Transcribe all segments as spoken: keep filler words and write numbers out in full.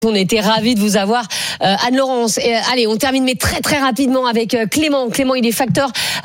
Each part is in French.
On était ravis de vous avoir, euh, Anne-Laurence. Et, allez, on termine mais très très rapidement avec euh, Clément. Clément, il est facteur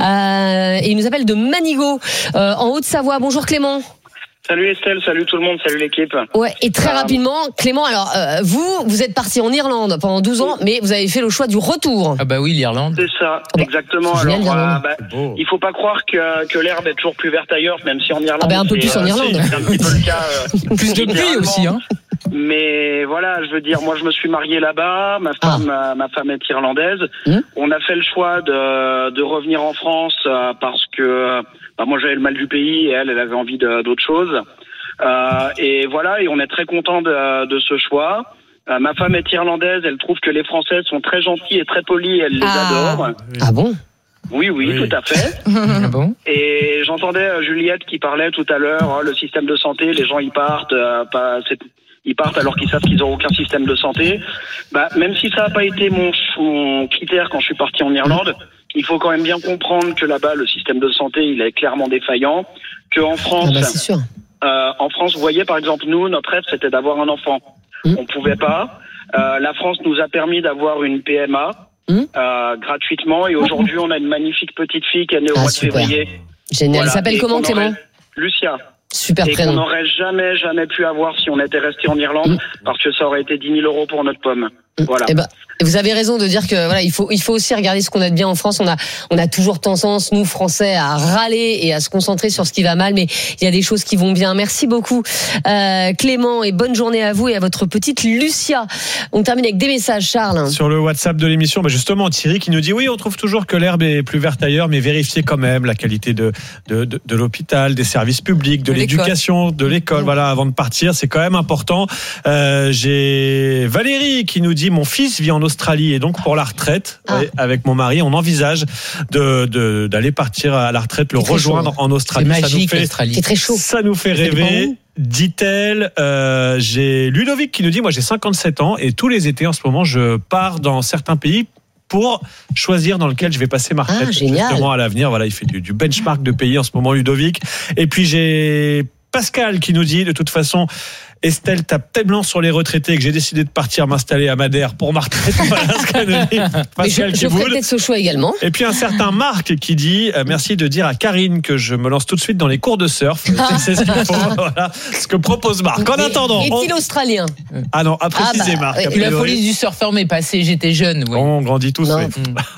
euh, et il nous appelle de Manigot, euh, en Haute-Savoie. Bonjour Clément. Salut Estelle, salut tout le monde, salut l'équipe. Ouais, et très euh... rapidement, Clément, alors euh, vous, vous êtes parti en Irlande pendant douze ans, mais vous avez fait le choix du retour. Ah bah oui, l'Irlande. C'est ça, oh bah, exactement. c'est Alors, génial, euh, bah, il faut pas croire que, que l'herbe est toujours plus verte ailleurs, même si en Irlande. Ah bah un peu plus euh, en Irlande. C'est un petit peu le cas. Euh, plus de pluie aussi, hein. Mais voilà, je veux dire, moi je me suis marié là-bas, ma femme, ah. ma, ma femme est irlandaise. Mmh. On a fait le choix de, de revenir en France euh, parce que bah, moi j'avais le mal du pays et elle, elle avait envie de, d'autre chose. Euh, et voilà, et on est très content de, de ce choix. Euh, ma femme est irlandaise, elle trouve que les Français sont très gentils et très polis, elle les ah. adore. Ah bon? Oui, oui, oui, tout à fait. Ah bon? Et j'entendais Juliette qui parlait tout à l'heure, oh, le système de santé, les gens y partent, euh, pas, c'est, ils partent alors qu'ils savent qu'ils n'ont aucun système de santé. Bah, même si ça n'a pas été mon, mon critère quand je suis parti en Irlande, il faut quand même bien comprendre que là-bas, le système de santé, il est clairement défaillant, qu'en France... Ah bah, c'est sûr. Euh, en France, vous voyez, par exemple, nous, notre rêve, c'était d'avoir un enfant. Mmh. On pouvait pas. Euh, la France nous a permis d'avoir une P M A mmh. euh, gratuitement. Et aujourd'hui, on a une magnifique petite fille qui est née au ah, mois super. de février. Génial. Voilà. Elle s'appelle et comment, Clément aurait... Lucia. Super et prénom. qu'on n'aurait jamais, jamais pu avoir si on était resté en Irlande, mmh. parce que ça aurait été dix mille euros pour notre pomme. Voilà. Eh ben, vous avez raison de dire que voilà, il faut il faut aussi regarder ce qu'on a de bien en France. On a on a toujours tendance, nous Français, à râler et à se concentrer sur ce qui va mal, mais il y a des choses qui vont bien. Merci beaucoup, euh, Clément, et bonne journée à vous et à votre petite Lucia. On termine avec des messages, Charles. Sur le WhatsApp de l'émission, bah justement, Thierry qui nous dit oui, on trouve toujours que l'herbe est plus verte ailleurs, mais vérifiez quand même la qualité de de de, de l'hôpital, des services publics, de, de l'éducation, l'école. de l'école. Mmh. Voilà, avant de partir, c'est quand même important. Euh, j'ai Valérie qui nous dit mon fils vit en Australie et donc pour la retraite, ah. avec mon mari, on envisage de, de d'aller partir à la retraite, le rejoindre chaud. en Australie. C'est magique, ça nous fait, l'Australie. C'est très chaud. Ça nous fait rêver. Dit-elle, euh, j'ai Ludovic qui nous dit, moi j'ai cinquante-sept ans et tous les étés en ce moment, je pars dans certains pays pour choisir dans lequel je vais passer ma retraite. Ah, génial. Justement à l'avenir, voilà, il fait du, du benchmark de pays en ce moment, Ludovic. Et puis j'ai Pascal qui nous dit, de toute façon, Estelle tape tellement sur les retraités que j'ai décidé de partir m'installer à Madère pour ma retraite. Voilà ce qu'elle nous dit. Pascal je, je ferai peut-être ce choix également. Et puis un certain Marc qui dit euh, merci de dire à Karine que je me lance tout de suite dans les cours de surf. C'est ce qu'il faut. Voilà ce que propose Marc. En attendant, est-il on... australien? Ah non, à préciser ah bah, Marc. Oui. La folie du surfeur m'est passée. J'étais jeune. Oui. On grandit tous. Oui.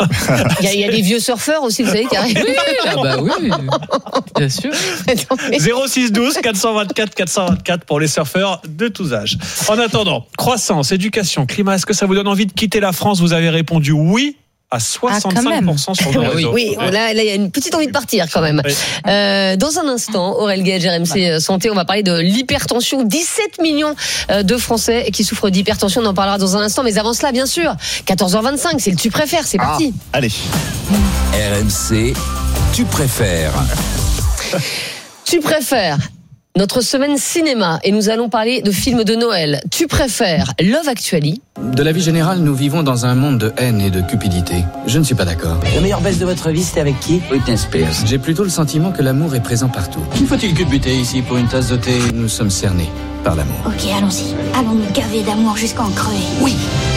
Il, y a, il y a des vieux surfeurs aussi, vous savez, qui arrivent. Oui, ah bah oui, bien sûr. zéro six douze quatre cent vingt-quatre quatre cent vingt-quatre pour les surfeurs de tous âges. En attendant, croissance, éducation, climat, est-ce que ça vous donne envie de quitter la France? Vous avez répondu oui à soixante-cinq pour cent ah, sur le réseau. Oui, oui, là, il y a une petite envie de partir quand même. Oui. Euh, dans un instant, Aurel Gage, R M C Santé, on va parler de l'hypertension. dix-sept millions de Français qui souffrent d'hypertension, on en parlera dans un instant. Mais avant cela, bien sûr, quatorze heures vingt-cinq, c'est le Tu préfères, c'est parti. Ah, allez. R M C, Tu préfères. Tu préfères. Notre semaine cinéma, et nous allons parler de films de Noël. Tu préfères Love Actually? De la vie générale, nous vivons dans un monde de haine et de cupidité. Je ne suis pas d'accord. La meilleure baisse de votre vie, c'était avec qui? Britney Spears. J'ai plutôt le sentiment que l'amour est présent partout. Qu'il faut-il culbuter ici pour une tasse de thé? Nous sommes cernés par l'amour. Ok, allons-y. Allons nous gaver d'amour jusqu'en crever. Oui.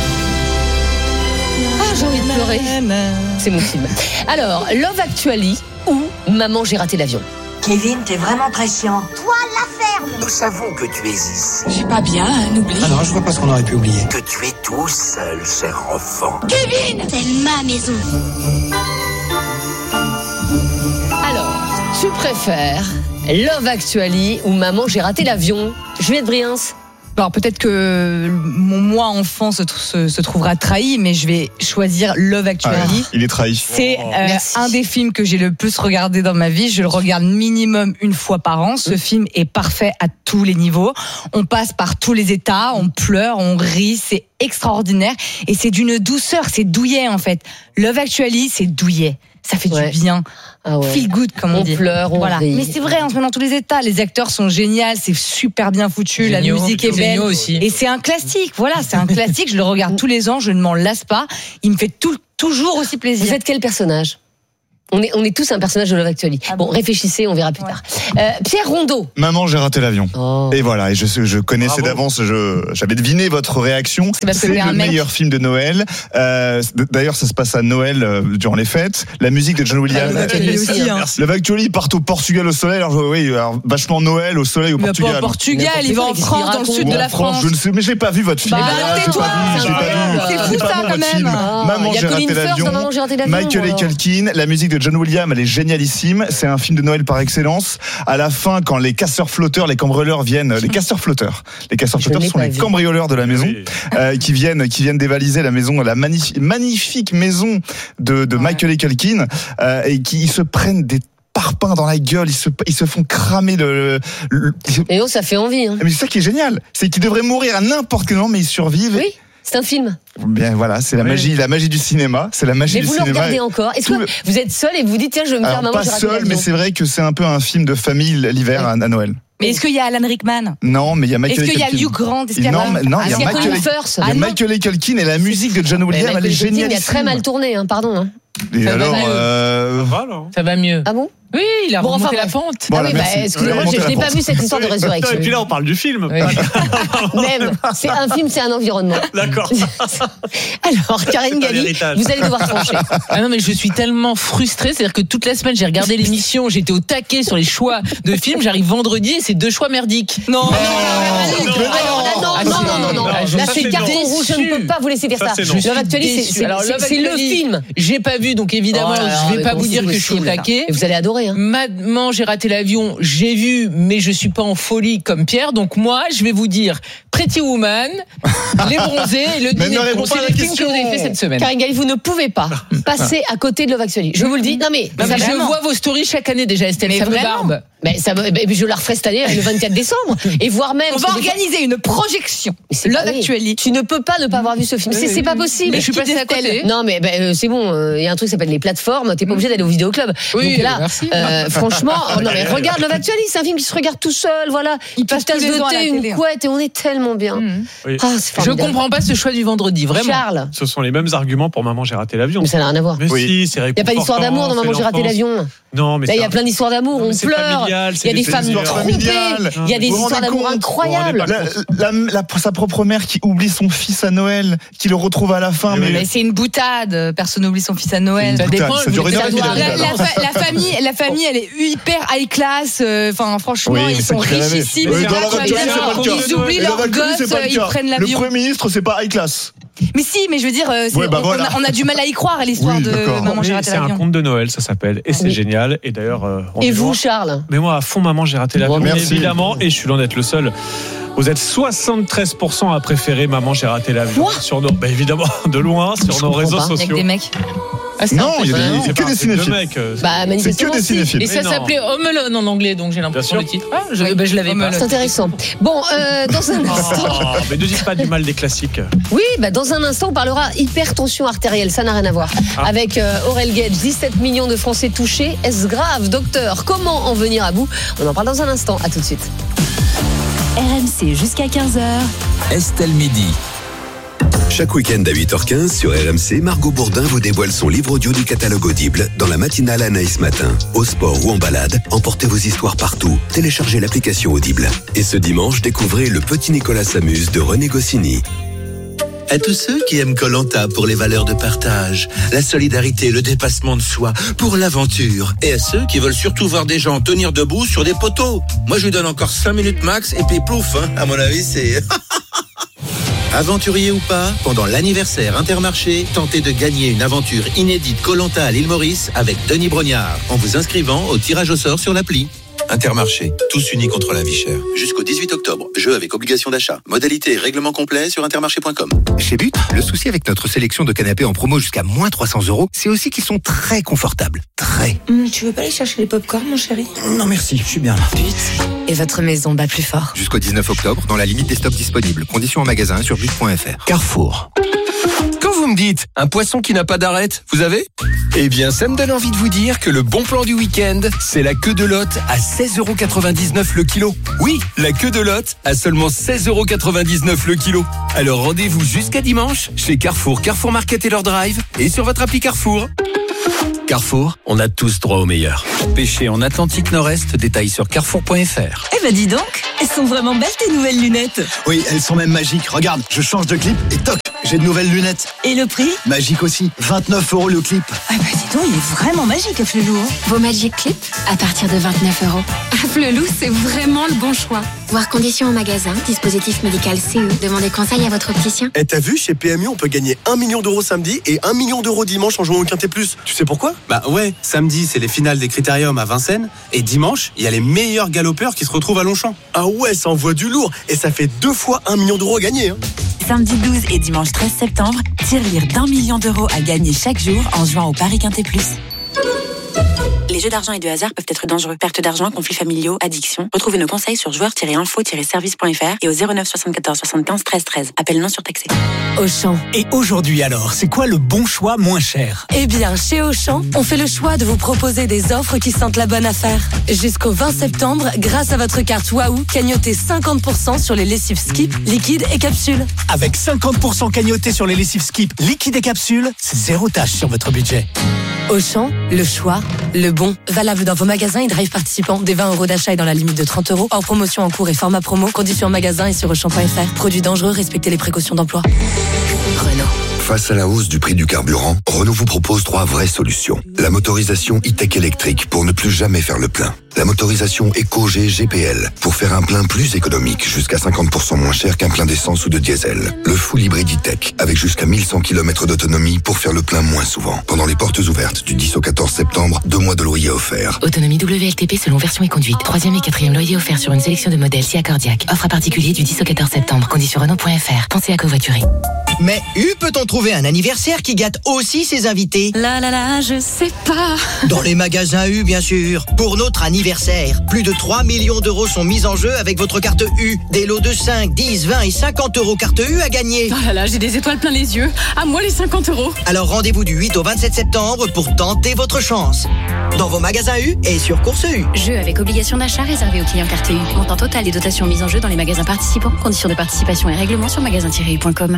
Ah, j'ai envie de pleurer. C'est mon film. Alors, Love Actually ou Maman, j'ai raté l'avion? Kevin, t'es vraiment très chiant. Toi, la ferme. Nous savons que tu es ici. C'est pas bien, un oubli. Ah non, je vois pas ce qu'on aurait pu oublier. Que tu es tout seul, cher enfant. Kevin, c'est ma maison. Alors, tu préfères Love Actually ou Maman, j'ai raté l'avion? Juliette Briens. Alors peut-être que mon moi enfant se, se, se trouvera trahi, mais je vais choisir Love Actually. Ah, il est trahi. C'est euh, un des films que j'ai le plus regardé dans ma vie. Je le regarde minimum une fois par an. Ce mmh. film est parfait à tous les niveaux. On passe par tous les états, on pleure, on rit, c'est extraordinaire. Et c'est d'une douceur, c'est douillet en fait. Love Actually, c'est douillet. Ça fait ouais. du bien. Ah ouais. Feel good, comme on, on dit. On pleure, on voilà. rit. Mais c'est vrai, en ce moment, dans tous les états, les acteurs sont géniaux, c'est super bien foutu, Géniaux. La musique est belle. Aussi. Et c'est un classique, voilà, c'est un classique, je le regarde tous les ans, je ne m'en lasse pas. Il me fait tout, toujours aussi plaisir. Vous êtes quel personnage? On est, on est tous un personnage de Love Actually. Ah bon, bon réfléchissez, on verra plus Ouais. tard. Euh, Pierre Rondeau. Maman, j'ai raté l'avion. Oh. Et voilà, et je, je connaissais Bravo. d'avance, je, j'avais deviné votre réaction. C'est parce que C'est t'es un le mec. meilleur film de Noël. Euh, d'ailleurs, ça se passe à Noël euh, durant les fêtes. La musique de John Williams. Ah, Love Actually Euh, aussi, hein. Le Love Actually, ils partent au Portugal au soleil. Alors, oui, alors, vachement Noël au soleil au Il va pas Portugal. au Portugal, il va en Qu'est-ce qu'il France, dans le raconte sud Ou de en la France. Je ne sais, mais j'ai pas vu votre film. Bah, Voilà, j'ai tais-toi, pas vu, c'est j'ai pas vu. incroyable. C'est fou, C'est pas ça, vu quand votre même. film. Oh, Maman, il y a j'ai Colin raté Firth l'avion. dans Maman, j'ai raté l'avion. Michael alors. Culkin, la musique de John Williams, elle est génialissime. C'est un film de Noël par excellence. À la fin, quand les casseurs flotteurs, les cambrioleurs viennent, les casseurs flotteurs, les casseurs Je flotteurs l'ai sont pas les vu. cambrioleurs de la maison, Oui. euh, qui viennent, qui viennent dévaliser la maison, la magnifique, magnifique maison de, de Michael Culkin, euh, et qui ils se prennent des parpaings dans la gueule, ils se, ils se font cramer le, le- le- Et oh, ça fait envie. Hein. mais c'est ça qui est génial, c'est qu'ils devraient mourir à n'importe quel moment, mais ils survivent. Oui, c'est un film. Bien, voilà, c'est la Oui. magie, la magie du cinéma, c'est la magie Mais du vous le cinéma. regardez encore. Est-ce Tout que le- vous êtes seul et vous dites tiens, je vais me faire Alors, Maman, pas j'ai raté seul, l'avion. mais c'est vrai que c'est un peu un film de famille l'hiver à, à Noël. Mais est-ce qu'il y a Alan Rickman? Non, mais il y a Est-ce Michael qu'il y a Culkin. Hugh Grant? Est-ce qu'il y a Non, Alan- mais- non, Ah, il y a Il y a Michael- Colin Firth. Il y a Ah, non. Michael Culkin et la musique de John Mais Williams, elle est Michael Culkin, géniale. il a très mal tourné, hein, pardon. Hein. Et Ça va alors, mieux. euh, Voilà. Ça va mieux. Ah bon? Oui, il a Bon, remonté enfin, la bref. pente. Voilà, ah oui, bah, merci. excusez-moi, Remontez je, je la n'ai pas pente. vu cette histoire de résurrection. Et puis là, on parle du film. Oui. Même, c'est un film, c'est un environnement. D'accord. Alors, Karine C'est un Galli, héritage. vous allez devoir trancher. Ah non, mais je suis tellement frustrée. C'est-à-dire que toute la semaine, j'ai regardé l'émission, j'étais au taquet sur les choix de films. J'arrive vendredi et c'est deux choix merdiques. Non, Alors là, non, Ah, non, si. non, non, non. Ah, je Là, suis c'est carton déçu. rouge, je ne peux pas vous laisser dire Ça, ça. c'est non. Love Actually, c'est- c'est Alors, c'est- Love c'est le Actually, film. J'ai pas vu, donc évidemment, Oh là là, je vais mais pas comment vous dire c'est que je suis au possible, taquet. Et vous allez adorer. Hein. Maman, j'ai raté l'avion, j'ai vu, mais je suis pas en folie comme Pierre. Donc moi, je vais vous dire Pretty Woman, Les Bronzés et Le Mais Dîner ne de réponds con. pas à C'est la les films que question. vous avez fait cette semaine. Karine Galli, vous ne pouvez pas passer à côté de Love Actually. Je vous le dis. Non mais, Non, ça mais je vraiment. vois vos stories chaque année déjà, Estelle, Mais ça me vraiment. barbe. Mais ça, me- mais je la referai cette année, le vingt-quatre décembre, et voire même. on va parce que des fois- organiser une projection. Mais c'est Love pas- oui. Actually. Tu ne peux pas ne pas avoir vu ce film. C'est c'est pas possible. Mais je suis passée à côté. Non mais ben, euh, c'est bon. euh, Il y a un truc qui s'appelle les plateformes. T'es pas obligé d'aller au vidéoclub. Oui, Donc là, merci. euh, franchement, oh, non mais regarde Love Actually. C'est un film qui se regarde tout seul. Voilà. Il passe Petite tous tasse les de ans à la thé, télé, une hein. couette et on est tellement bien. Mhm. Oui. Ah, c'est Je formidable. comprends pas ce choix du vendredi, vraiment. Charles, Ce sont les mêmes arguments pour Maman, j'ai raté l'avion. mais ça n'a rien à voir. Mais Oui. si, c'est Il n'y a pas d'histoire d'amour dans Maman, j'ai raté l'avion. Non, mais Là, il y c'est a un- plein d'histoires d'amour. Non, mais On c'est pleure. familial, Il c'est y a des des femmes histoires trompées. familiales. Il y a des Vous vous histoires rendez d'amour compte incroyables. La, la- la- sa propre mère qui oublie son fils à Noël, qui le retrouve à la fin. Mais Mais, oui. Mais c'est une boutade. Personne n'oublie son fils à Noël. C'est une dépend, boutade, ça vous dure une êtes heure et demie, à la voir. La, boutade. la fa- la famille, la famille, elle est hyper high class. euh, Enfin, franchement, Oui, mais ils c'est sont qui fait rêver. richissimes. Oui, Ils dans la battent Actually, la c'est pas le maison, cas. ils oublient Et leurs Love Actually, gosses, c'est pas le ils cas. prennent Le l'avion. Premier ministre, c'est pas high class. Mais si, mais je veux dire, euh, c'est- Ouais, bah on, voilà. on a, on a du mal à y croire à l'histoire Oui, de d'accord. Maman, j'ai Mais raté c'est un l'avion. conte de Noël, ça s'appelle, et c'est Oui. génial. Et d'ailleurs, euh, on Et est vous, loin. Charles? Mais moi, à fond, Maman, j'ai raté l'avion, Bon, merci. évidemment, et je suis loin d'être le seul. Vous êtes soixante-treize pour cent à préférer Maman, j'ai raté l'avion. Quoi Sur nos, bah, évidemment, de loin, sur Je nos comprends réseaux pas. Il y a que sociaux. des mecs. Ah, c'est Non, un peu il y a des- gênant. c'est C'est que pas des un truc de cinéphiles. mec, euh, Bah, C'est que manifestement. des si. cinéphiles. Et ça Mais non. s'appelait Home Alone en anglais, donc j'ai l'impression Bien le sûr. titre. Ah, je, Oui. bah, je l'avais Home pas. Alone. C'est intéressant. Bon, euh, dans un instant. Oh, mais ne dites pas du mal des classiques. Oui, bah dans un instant, on parlera hypertension artérielle. Ça n'a rien à voir. Ah. Avec euh, Aurel Gage, dix-sept millions de Français touchés. Est-ce grave, docteur? Comment en venir à bout? On en parle dans un instant. À tout de suite. R M C jusqu'à quinze heures. Estelle Midi. Chaque week-end à huit heures quinze sur R M C, Margot Bourdin vous dévoile son livre audio du catalogue Audible dans la matinale Anaïs Matin. Au sport ou en balade, emportez vos histoires partout. Téléchargez l'application Audible. Et ce dimanche, découvrez Le Petit Nicolas s'amuse de René Goscinny. À tous ceux qui aiment Koh Lanta pour les valeurs de partage, la solidarité, le dépassement de soi, pour l'aventure. Et à ceux qui veulent surtout voir des gens tenir debout sur des poteaux. Moi, je lui donne encore cinq minutes max et puis plouf, hein. À mon avis, c'est... Aventurier ou pas, pendant l'anniversaire Intermarché, tentez de gagner une aventure inédite Koh Lanta à l'île Maurice avec Denis Brognard en vous inscrivant au tirage au sort sur l'appli. Intermarché, tous unis contre la vie chère. Jusqu'au dix-huit octobre, jeu avec obligation d'achat. Modalité et règlement complet sur intermarché point com. Chez But, le souci avec notre sélection de canapés en promo jusqu'à moins trois cents euros, c'est aussi qu'ils sont très confortables. Très. Mmh, tu veux pas aller chercher les pop-corn, mon chéri? Non merci, je suis bien là. But et votre maison bat plus fort. Jusqu'au dix-neuf octobre, dans la limite des stocks disponibles. Conditions en magasin sur but point f r. Carrefour. Quand vous me dites un poisson qui n'a pas d'arête, vous avez ? Eh bien, ça me donne envie de vous dire que le bon plan du week-end, c'est la queue de lotte à seize euros quatre-vingt-dix-neuf le kilo. Oui, la queue de lotte à seulement seize euros quatre-vingt-dix-neuf le kilo. Alors rendez-vous jusqu'à dimanche chez Carrefour, Carrefour Market et leur drive et sur votre appli Carrefour. Carrefour, on a tous droit au meilleur. Pêcher en Atlantique Nord-Est, détail sur carrefour point f r. Eh ben dis donc, elles sont vraiment belles tes nouvelles lunettes. Oui, elles sont même magiques. Regarde, je change de clip et toc, j'ai de nouvelles lunettes. Et le prix ? Magique aussi, vingt-neuf euros le clip. Ah bah dis donc, il est vraiment magique Afflelou. Vos Magic Clips à partir de vingt-neuf euros. Afflelou, c'est vraiment le bon choix. Voir conditions au magasin, dispositif médical C E. Demandez conseil à votre opticien. Et t'as vu, chez P M U, on peut gagner un million d'euros samedi et un million d'euros dimanche en jouant au Quintet Plus. Tu sais pourquoi ? Bah ouais, samedi, c'est les finales des Critériums à Vincennes. Et dimanche, il y a les meilleurs galopeurs qui se retrouvent à Longchamp. Ah ouais, ça envoie du lourd. Et ça fait deux fois un million d'euros à gagner. Hein. Samedi douze et dimanche treize septembre, tirelire d'un million d'euros à gagner chaque jour en jouant au Paris Quintet Plus. Les jeux d'argent et de hasard peuvent être dangereux. Perte d'argent, conflits familiaux, addiction. Retrouvez nos conseils sur joueurs tiret info tiret service point f r et au zéro neuf soixante-quatorze soixante-quinze treize treize. Appel non surtaxé. Auchan. Et aujourd'hui alors, c'est quoi le bon choix moins cher ? Eh bien, chez Auchan, on fait le choix de vous proposer des offres qui sentent la bonne affaire. Jusqu'au vingt septembre, grâce à votre carte Waouh, cagnotez cinquante pour cent sur les lessives Skip, liquide et capsules. Avec cinquante pour cent cagnoté sur les lessives Skip, liquide et capsules, c'est zéro tâche sur votre budget. Auchan, le choix, le bon. Valable dans vos magasins et drive participants. Des vingt euros d'achat et dans la limite de trente euros. Hors promotion en cours et format promo. Conditions en magasin et sur auchan point f r. Produits dangereux, respectez les précautions d'emploi. Renault. Face à la hausse du prix du carburant, Renault vous propose trois vraies solutions. La motorisation e-tech électrique pour ne plus jamais faire le plein. La motorisation EcoG G P L pour faire un plein plus économique, jusqu'à cinquante pour cent moins cher qu'un plein d'essence ou de diesel. Le full hybride e-tech avec jusqu'à mille cent kilomètres d'autonomie pour faire le plein moins souvent. Pendant les portes ouvertes du dix au quatorze septembre, deux mois de loyer offerts. Autonomie W L T P selon version et conduite. Troisième et quatrième loyer offert sur une sélection de modèles Sia Cardiac. Offre à particulier du dix au quatorze septembre. Conditions Renault point f r. Pensez à covoiturer. Mais U peut-on trouver un anniversaire qui gâte aussi ses invités ? Là là là, je sais pas. Dans les magasins U, bien sûr. Pour notre anniversaire, plus de trois millions d'euros sont mis en jeu avec votre carte U. Des lots de cinq, dix, vingt et cinquante euros carte U à gagner. Oh là là, j'ai des étoiles plein les yeux. À moi les cinquante euros. Alors rendez-vous du huit au vingt-sept septembre pour tenter votre chance. Dans vos magasins U et sur Course U. Jeu avec obligation d'achat réservé aux clients carte U. Montant total et dotation mise en jeu dans les magasins participants. Conditions de participation et règlements sur magasin tiret u point com.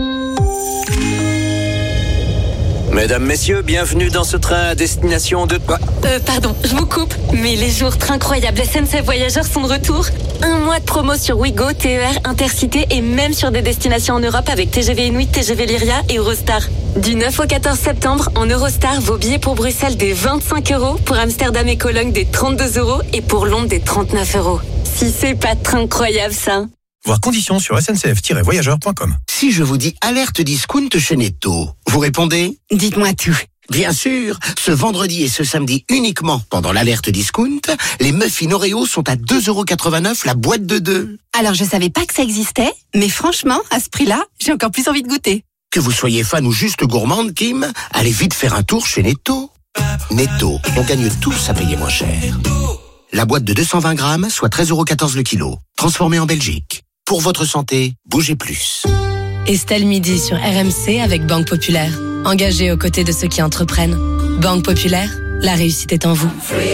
Mesdames, messieurs, bienvenue dans ce train à destination de... Quoi ? Euh, pardon, je vous coupe, mais les jours incroyables S N C F Voyageurs sont de retour. Un mois de promo sur Ouigo, T E R, Intercité et même sur des destinations en Europe avec T G V Inuit, T G V Lyria et Eurostar. Du neuf au quatorze septembre, en Eurostar, vos billets pour Bruxelles des vingt-cinq euros, pour Amsterdam et Cologne des trente-deux euros et pour Londres des trente-neuf euros. Si c'est pas incroyable ça. Voir conditions sur S N C F tiret voyageurs point com. Si je vous dis alerte discount chez Netto, vous répondez ? Dites-moi tout. Bien sûr, ce vendredi et ce samedi uniquement pendant l'alerte discount, les muffins Oreo sont à deux euros quatre-vingt-neuf la boîte de deux. Alors je savais pas que ça existait, mais franchement, à ce prix-là, j'ai encore plus envie de goûter. Que vous soyez fan ou juste gourmande, Kim, allez vite faire un tour chez Netto. Netto, on gagne tous à payer moins cher. La boîte de deux cent vingt grammes, soit treize euros quatorze le kilo, transformée en Belgique. Pour votre santé, bougez plus. Estelle Midi sur R M C avec Banque Populaire. Engagée aux côtés de ceux qui entreprennent. Banque Populaire, la réussite est en vous.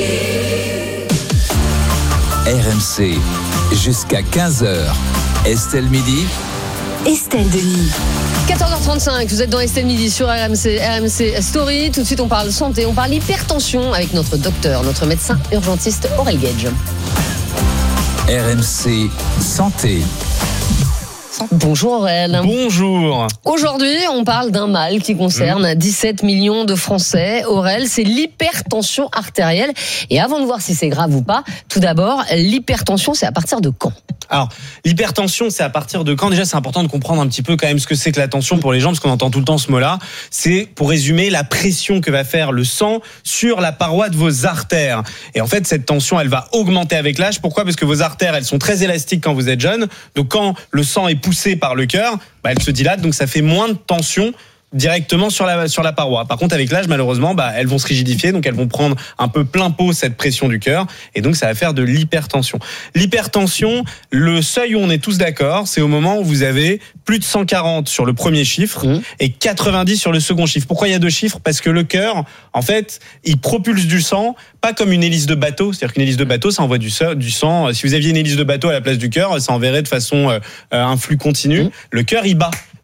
R M C, jusqu'à quinze heures. Estelle Midi. Estelle Denis. quatorze heures trente-cinq, vous êtes dans Estelle Midi sur R M C, R M C Story. Tout de suite, on parle santé, on parle hypertension avec notre docteur, notre médecin urgentiste Aurel Gage. R M C Santé. Bonjour Aurel. Bonjour. Aujourd'hui, on parle d'un mal qui concerne dix-sept millions de Français. Aurel, c'est l'hypertension artérielle. Et avant de voir si c'est grave ou pas, tout d'abord, l'hypertension, c'est à partir de quand ? Alors, l'hypertension, c'est à partir de quand ? Déjà, c'est important de comprendre un petit peu quand même ce que c'est que la tension pour les gens, parce qu'on entend tout le temps ce mot-là. C'est, pour résumer, la pression que va faire le sang sur la paroi de vos artères. Et en fait, cette tension, elle va augmenter avec l'âge. Pourquoi ? Parce que vos artères, elles sont très élastiques quand vous êtes jeune. Donc, quand le sang est poussé par le cœur, bah, elles se dilatent, donc ça fait moins de tension directement sur la sur la paroi. Par contre, avec l'âge, malheureusement, bah, elles vont se rigidifier, donc elles vont prendre un peu plein pot cette pression du cœur, et donc ça va faire de l'hypertension. L'hypertension, le seuil où on est tous d'accord, c'est au moment où vous avez plus de cent quarante sur le premier chiffre mmh. et quatre-vingt-dix sur le second chiffre. Pourquoi il y a deux chiffres ? Parce que le cœur, en fait, il propulse du sang, pas comme une hélice de bateau. C'est-à-dire qu'une hélice de bateau, ça envoie du, du sang. Si vous aviez une hélice de bateau à la place du cœur, ça enverrait de façon euh, un flux continu. Mmh. Le cœur, il bat.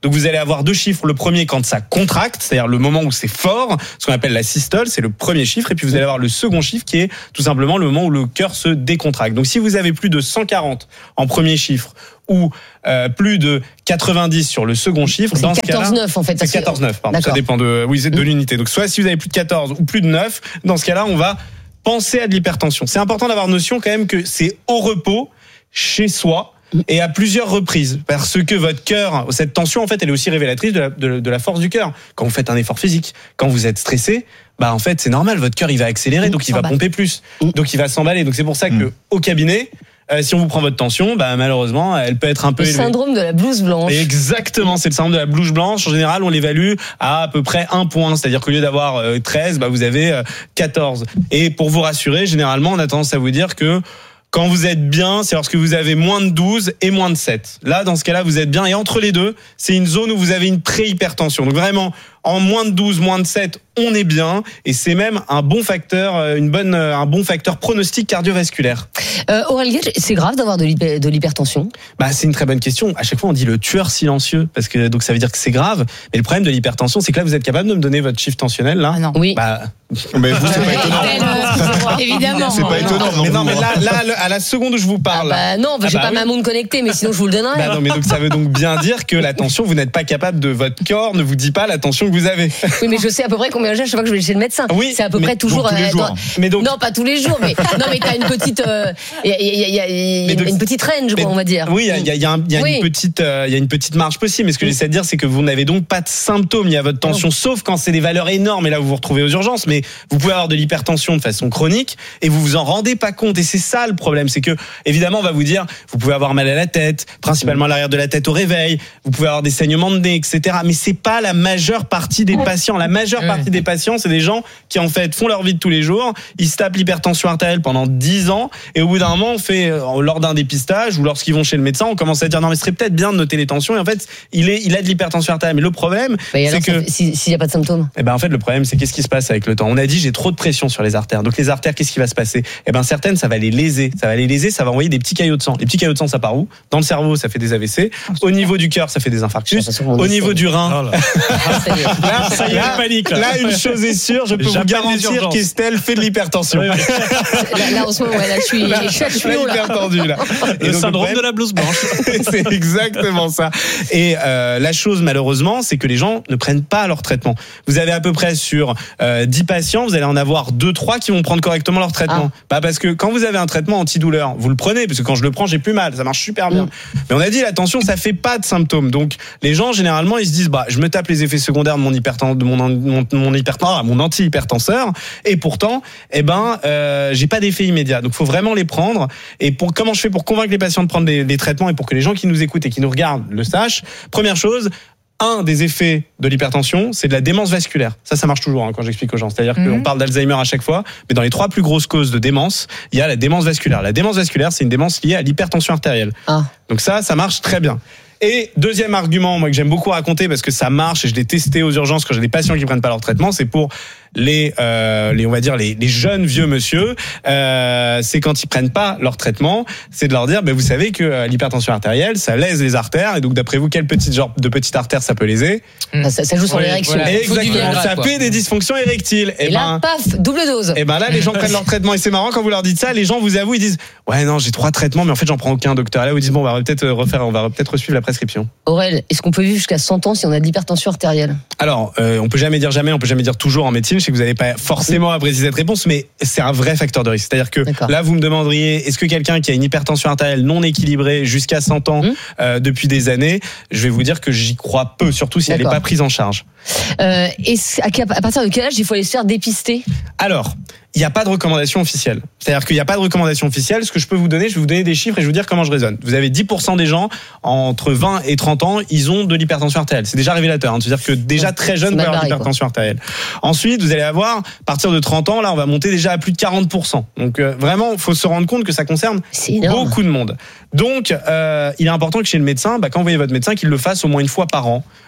Donc vous allez avoir deux chiffres. Le premier quand ça contracte, c'est-à-dire le moment où c'est fort, ce qu'on appelle la systole, c'est le premier chiffre. Et puis vous allez avoir le second chiffre qui est tout simplement le moment où le cœur se décontracte. Donc si vous avez plus de cent quarante en premier chiffre ou euh, plus de quatre-vingt-dix sur le second chiffre, c'est dans ce quatorze cas-là, neuf en fait. c'est quatorze neuf, pardon. Ça dépend de, oui, de l'unité. Donc soit si vous avez plus de quatorze ou plus de neuf, dans ce cas-là, on va penser à de l'hypertension. C'est important d'avoir notion quand même que c'est au repos, chez soi, et à plusieurs reprises, parce que votre cœur, cette tension en fait, elle est aussi révélatrice de la, de, de la force du cœur. Quand vous faites un effort physique, quand vous êtes stressé, bah en fait c'est normal, votre cœur il va accélérer, donc il va pomper plus, donc il va s'emballer. Donc c'est pour ça que au cabinet, Euh, si on vous prend votre tension, bah malheureusement, elle peut être un peu le élevée. syndrome de la blouse blanche. Exactement, c'est le syndrome de la blouse blanche. En général, on l'évalue à à peu près un point, c'est-à-dire qu'au lieu d'avoir euh, treize, bah vous avez euh, quatorze. Et pour vous rassurer, généralement, on a tendance à vous dire que quand vous êtes bien, c'est lorsque vous avez moins de douze et moins de sept. Là, dans ce cas-là, vous êtes bien. Et entre les deux, c'est une zone où vous avez une pré-hypertension. Donc vraiment, en moins de douze, moins de sept, on est bien. Et c'est même un bon facteur, une bonne, un bon facteur pronostic cardiovasculaire. Euh, Aurel Gage, c'est grave d'avoir de, l'hyper, de l'hypertension? Bah, c'est une très bonne question. À chaque fois, on dit le tueur silencieux, parce que donc ça veut dire que c'est grave. Mais le problème de l'hypertension, c'est que là, vous êtes capable de me donner votre chiffre tensionnel, là? Ah non. Oui. Bah, mais vous, c'est pas étonnant. Évidemment. C'est pas étonnant. Mais non, mais là, là, à la seconde où je vous parle. Ah bah non, ah j'ai bah pas oui. ma montre connectée, mais sinon je vous le donnerai. Bah non, mais donc ça veut donc bien dire que la tension, vous n'êtes pas capable de, votre corps ne vous dit pas la tension que vous avez. Oui, mais je sais à peu près combien j'ai à chaque fois que je vais chez le médecin. Oui, c'est à peu près toujours. tous les euh, jours. dans- Mais donc- non, pas tous les jours, mais non, mais t'as une petite, euh, il y a, il y a- il y a- il y a Mais donc- une petite range, quoi, on va dire. Oui, il y a, il y a- il y a, un- il y a Oui. une petite, euh, il y a une petite marge possible. Mais ce que j'essaie de dire, c'est que vous n'avez donc pas de symptômes liés à votre tension, sauf quand c'est des valeurs énormes. Et là, vous vous retrouvez aux urgences. Mais vous pouvez avoir de l'hypertension de façon chronique et vous vous en rendez pas compte. Et c'est ça le problème, c'est que évidemment, on va vous dire, vous pouvez avoir mal à la tête, principalement à l'arrière de la tête au réveil. Vous pouvez avoir des saignements de nez, et cetera. Mais c'est pas la majeure partie des patients. La majeure partie des patients, c'est des gens qui en fait font leur vie de tous les jours. Ils se tapent l'hypertension artérielle pendant dix ans et au bout d'un moment, on fait euh, lors d'un dépistage ou lorsqu'ils vont chez le médecin, on commence à dire non mais ce serait peut-être bien de noter les tensions. Et en fait, il est, il a de l'hypertension artérielle. Mais le problème, Mais alors, c'est que ça fait- si- s'il n'y a pas de symptômes. eh ben en fait le problème c'est qu'est-ce qui se passe avec le temps. On a dit j'ai trop de pression sur les artères. Donc les artères, qu'est-ce qui va se passer? Eh ben certaines ça va les léser, ça va les léser, ça va envoyer des petits caillots de sang. Les petits caillots de sang ça part où? Dans le cerveau, ça fait des A V C. Au niveau du cœur, ça fait des infarctus. Au niveau du rein, là, Ça y est, là, la panique, là. là, une chose est sûre, je peux vous J'appelle les garantir urgences. qu'Estelle fait de l'hypertension. Oui, oui. Là, là, en ce moment, ouais, là, je suis, Là, je suis, je suis là, haut, là. hyper tendu, là. Et Le donc, syndrome problème- de la blouse blanche. c'est exactement ça. Et euh, la chose malheureusement, c'est que les gens ne prennent pas leur traitement. Vous avez à peu près sur euh, dix patients, vous allez en avoir deux trois qui vont prendre correctement leur traitement. Ah. Bah parce que quand vous avez un traitement antidouleur, vous le prenez parce que quand je le prends, j'ai plus mal, ça marche super bien. Mm. Mais on a dit la tension, ça fait pas de symptômes. Donc les gens généralement, ils se disent bah je me tape les effets secondaires de mon hyperten de mon mon, mon hyperten ah, mon anti-hypertenseur et pourtant eh ben euh, j'ai pas d'effet immédiat. Donc faut vraiment les prendre. Et pour comment je fais pour convaincre les patients de prendre des, des traitements et pour que les gens qui nous écoutent et qui nous regardent le sachent. Première chose, un des effets de l'hypertension, c'est de la démence vasculaire. Ça, ça marche toujours hein, quand j'explique aux gens. C'est-à-dire Mhm. qu'on parle d'Alzheimer à chaque fois, mais dans les trois plus grosses causes de démence, il y a la démence vasculaire. La démence vasculaire, c'est une démence liée à l'hypertension artérielle. Ah. Donc ça, ça marche très bien. Et deuxième argument, moi que j'aime beaucoup raconter parce que ça marche et je l'ai testé aux urgences quand j'ai des patients qui prennent pas leur traitement, c'est pour les, euh, les on va dire les, les jeunes vieux monsieur. Euh, c'est quand ils prennent pas leur traitement, c'est de leur dire, ben vous savez que euh, l'hypertension artérielle, ça lèse les artères et donc d'après vous, quel petit genre de petite artère ça peut léser? Ah, Ça, ça joue sur Oui, l'érection. voilà. Il faut du Exactement, Viagra, ça quoi. fait des dysfonctions érectiles. Et là, paf, double dose. Et ben là, les gens prennent leur traitement et c'est marrant quand vous leur dites ça, les gens vous avouent, ils disent ouais non j'ai trois traitements mais en fait j'en prends aucun docteur. Là ils disent bon on va peut-être refaire, on va peut-être suivre la prescription. Aurel, est-ce qu'on peut vivre jusqu'à cent ans si on a de l'hypertension artérielle? Alors euh, on peut jamais dire jamais, on peut jamais dire toujours en médecine. Je sais que vous n'avez pas forcément apprécié cette réponse, mais c'est un vrai facteur de risque. C'est-à-dire que D'accord. là vous me demanderiez est-ce que quelqu'un qui a une hypertension artérielle non équilibrée jusqu'à cent ans Mmh. euh, depuis des années, je vais vous dire que j'y crois peu, surtout si elle n'est D'accord. pas prise en charge. Euh, est-ce- à, à partir de quel âge il faut aller se faire dépister? Alors, il n'y a pas de recommandation officielle. C'est-à-dire qu'il n'y a pas de recommandation officielle. Ce que je peux vous donner, je vais vous donner des chiffres et je vais vous dire comment je raisonne. Vous avez dix pour cent des gens, entre vingt et trente ans, ils ont de l'hypertension artérielle. C'est déjà révélateur. Hein. C'est-à-dire que déjà Ouais, très c'est jeune, vous mal pouvez avoir de barré, l'hypertension artérielle. Ensuite, vous allez avoir, à partir de trente ans, là, on va monter déjà à plus de quarante pour cent. Donc euh, vraiment, il faut se rendre compte que ça concerne C'est énorme. beaucoup de monde. Donc, euh, il est important que chez le médecin, bah, quand vous voyez votre médecin, qu'il le fasse au moins une fois par an.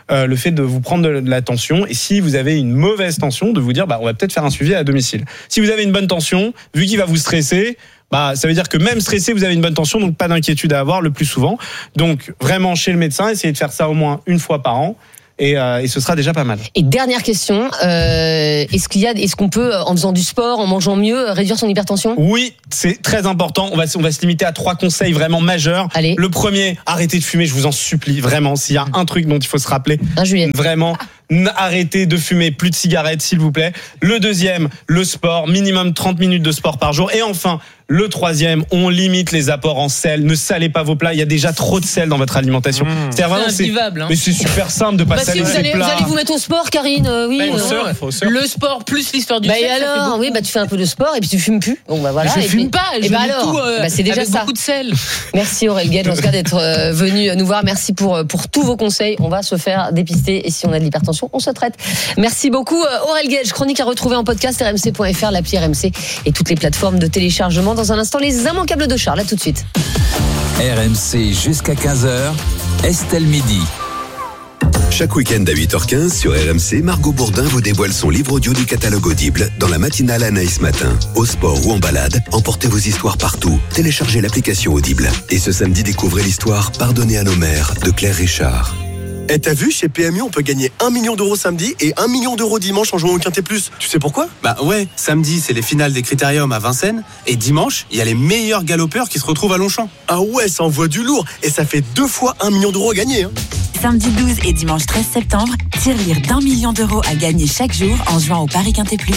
euh, le fait de vous prendre de, de la tension. Et si vous avez une mauvaise tension, de vous dire, bah, on va peut-être faire un suivi à domicile. Si vous avez une bonne tension, vu qu'il va vous stresser, bah, ça veut dire que même stressé, vous avez une bonne tension, donc pas d'inquiétude à avoir le plus souvent. Donc vraiment chez le médecin, essayez de faire ça au moins une fois par an. Et, euh, et ce sera déjà pas mal. Et dernière question, euh, est-ce qu'il y a, est-ce qu'on peut, en faisant du sport, en mangeant mieux, réduire son hypertension ? Oui, c'est très important. On va, on va se limiter à trois conseils vraiment majeurs. Allez. Le premier, arrêtez de fumer, je vous en supplie, vraiment. S'il y a un truc dont il faut se rappeler, hein, Julien. Vraiment, arrêtez de fumer, plus de cigarettes, s'il vous plaît. Le deuxième, le sport, minimum trente minutes de sport par jour. Et enfin, le troisième, on limite les apports en sel. Ne salez pas vos plats. Il y a déjà trop de sel dans votre alimentation. Mmh. C'est vraiment, c'est invivable. Hein. Mais c'est super simple de pas bah saler si ses vous allez, plats. Vous allez vous mettre au sport, Karine. Euh, oui. Bah, euh, au surf, au surf. Le sport plus l'histoire du bah sel. Et alors, oui, bah tu fais un peu de sport et puis tu fumes plus. Bon bah voilà. Je et fume puis, pas. Je et bah mets alors, tout, euh, bah c'est déjà avec ça. beaucoup de sel. Merci Aurel Gage, en tout cas d'être euh, venu nous voir. Merci pour pour tous vos conseils. On va se faire dépister et si on a de l'hypertension, on se traite. Merci beaucoup Aurel Gage. Chronique à retrouver en podcast r m c point f r, l'appli R M C et toutes les plateformes de téléchargement. Dans un instant, les immanquables de Charles. Là tout de suite. R M C jusqu'à quinze heures, Estelle Midi. Chaque week-end à huit heures quinze sur R M C, Margot Bourdin vous dévoile son livre audio du catalogue Audible dans la matinale Anaïs Matin. Au sport ou en balade, emportez vos histoires partout. Téléchargez l'application Audible. Et ce samedi, découvrez l'histoire Pardonnez à nos mères de Claire Richard. Et t'as vu, chez P M U, on peut gagner un million d'euros samedi et un million d'euros dimanche en jouant au Quintet Plus. Tu sais pourquoi ? Bah ouais, samedi, c'est les finales des Critériums à Vincennes. Et dimanche, il y a les meilleurs galopeurs qui se retrouvent à Longchamp. Ah ouais, ça envoie du lourd. Et ça fait deux fois un million d'euros à gagner. Hein. Samedi douze et dimanche treize septembre, tirelire d'un million d'euros à gagner chaque jour en jouant au Paris Quintet Plus.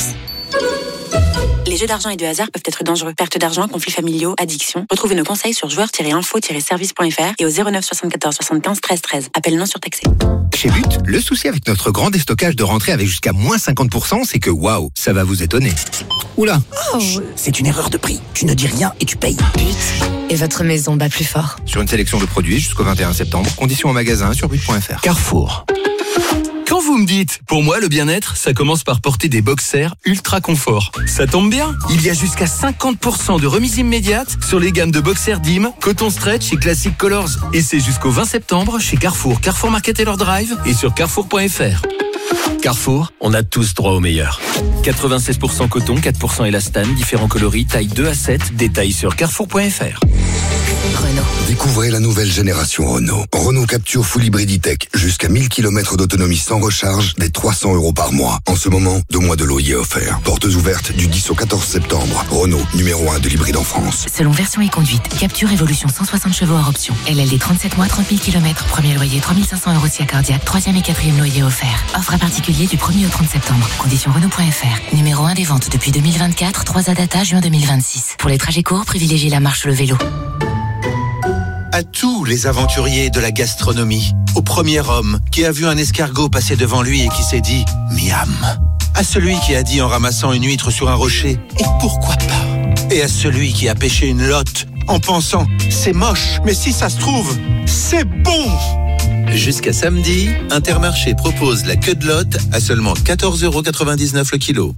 Les jeux d'argent et de hasard peuvent être dangereux. Perte d'argent, conflits familiaux, addiction. Retrouvez nos conseils sur joueurs tiret info tiret service point f r et au zéro neuf soixante-quatorze soixante-quinze treize treize. Appel non surtaxé. Chez But, le souci avec notre grand déstockage de rentrée avec jusqu'à moins cinquante pour cent, c'est que waouh, ça va vous étonner. Oula, oh, c'est une erreur de prix. Tu ne dis rien et tu payes. But. Et votre maison bat plus fort. Sur une sélection de produits jusqu'au vingt et un septembre. Conditions en magasin sur but point f r. Carrefour. Quand vous me dites, pour moi, le bien-être, ça commence par porter des boxers ultra confort. Ça tombe bien, il y a jusqu'à cinquante pour cent de remise immédiate sur les gammes de boxers D I M, Coton Stretch et Classic Colors. Et c'est jusqu'au vingt septembre chez Carrefour, Carrefour Market Taylor Drive et sur carrefour point f r. Carrefour, on a tous droit au meilleur. quatre-vingt-seize pour cent coton, quatre pour cent élastane, différents coloris, taille deux à sept, détails sur carrefour point f r. Renault. Découvrez la nouvelle génération Renault. Renault Capture Full Hybrid Tech. Jusqu'à mille kilomètres d'autonomie sans recharge, dès trois cents euros par mois. En ce moment, deux mois de loyer offert. Portes ouvertes du dix au quatorze septembre. Renault, numéro un de l'hybride en France. Selon version et conduite, Capture Evolution cent soixante chevaux hors option. L L D trente-sept mois, trente mille kilomètres. Premier loyer trois mille cinq cents euros si accordiaque. Troisième et quatrième loyer offert. Offre à particulier du premier au trente septembre. Conditions Renault point f r. Numéro un des ventes depuis deux mille vingt-quatre. trois A data juin deux mille vingt-six. Pour les trajets courts, privilégiez la marche ou le vélo. À tous les aventuriers de la gastronomie, au premier homme qui a vu un escargot passer devant lui et qui s'est dit « Miam ». À celui qui a dit en ramassant une huître sur un rocher « Et pourquoi pas ?» Et à celui qui a pêché une lotte en pensant « C'est moche, mais si ça se trouve, c'est bon !» Jusqu'à samedi, Intermarché propose la queue de lotte à seulement quatorze euros quatre-vingt-dix-neuf le kilo.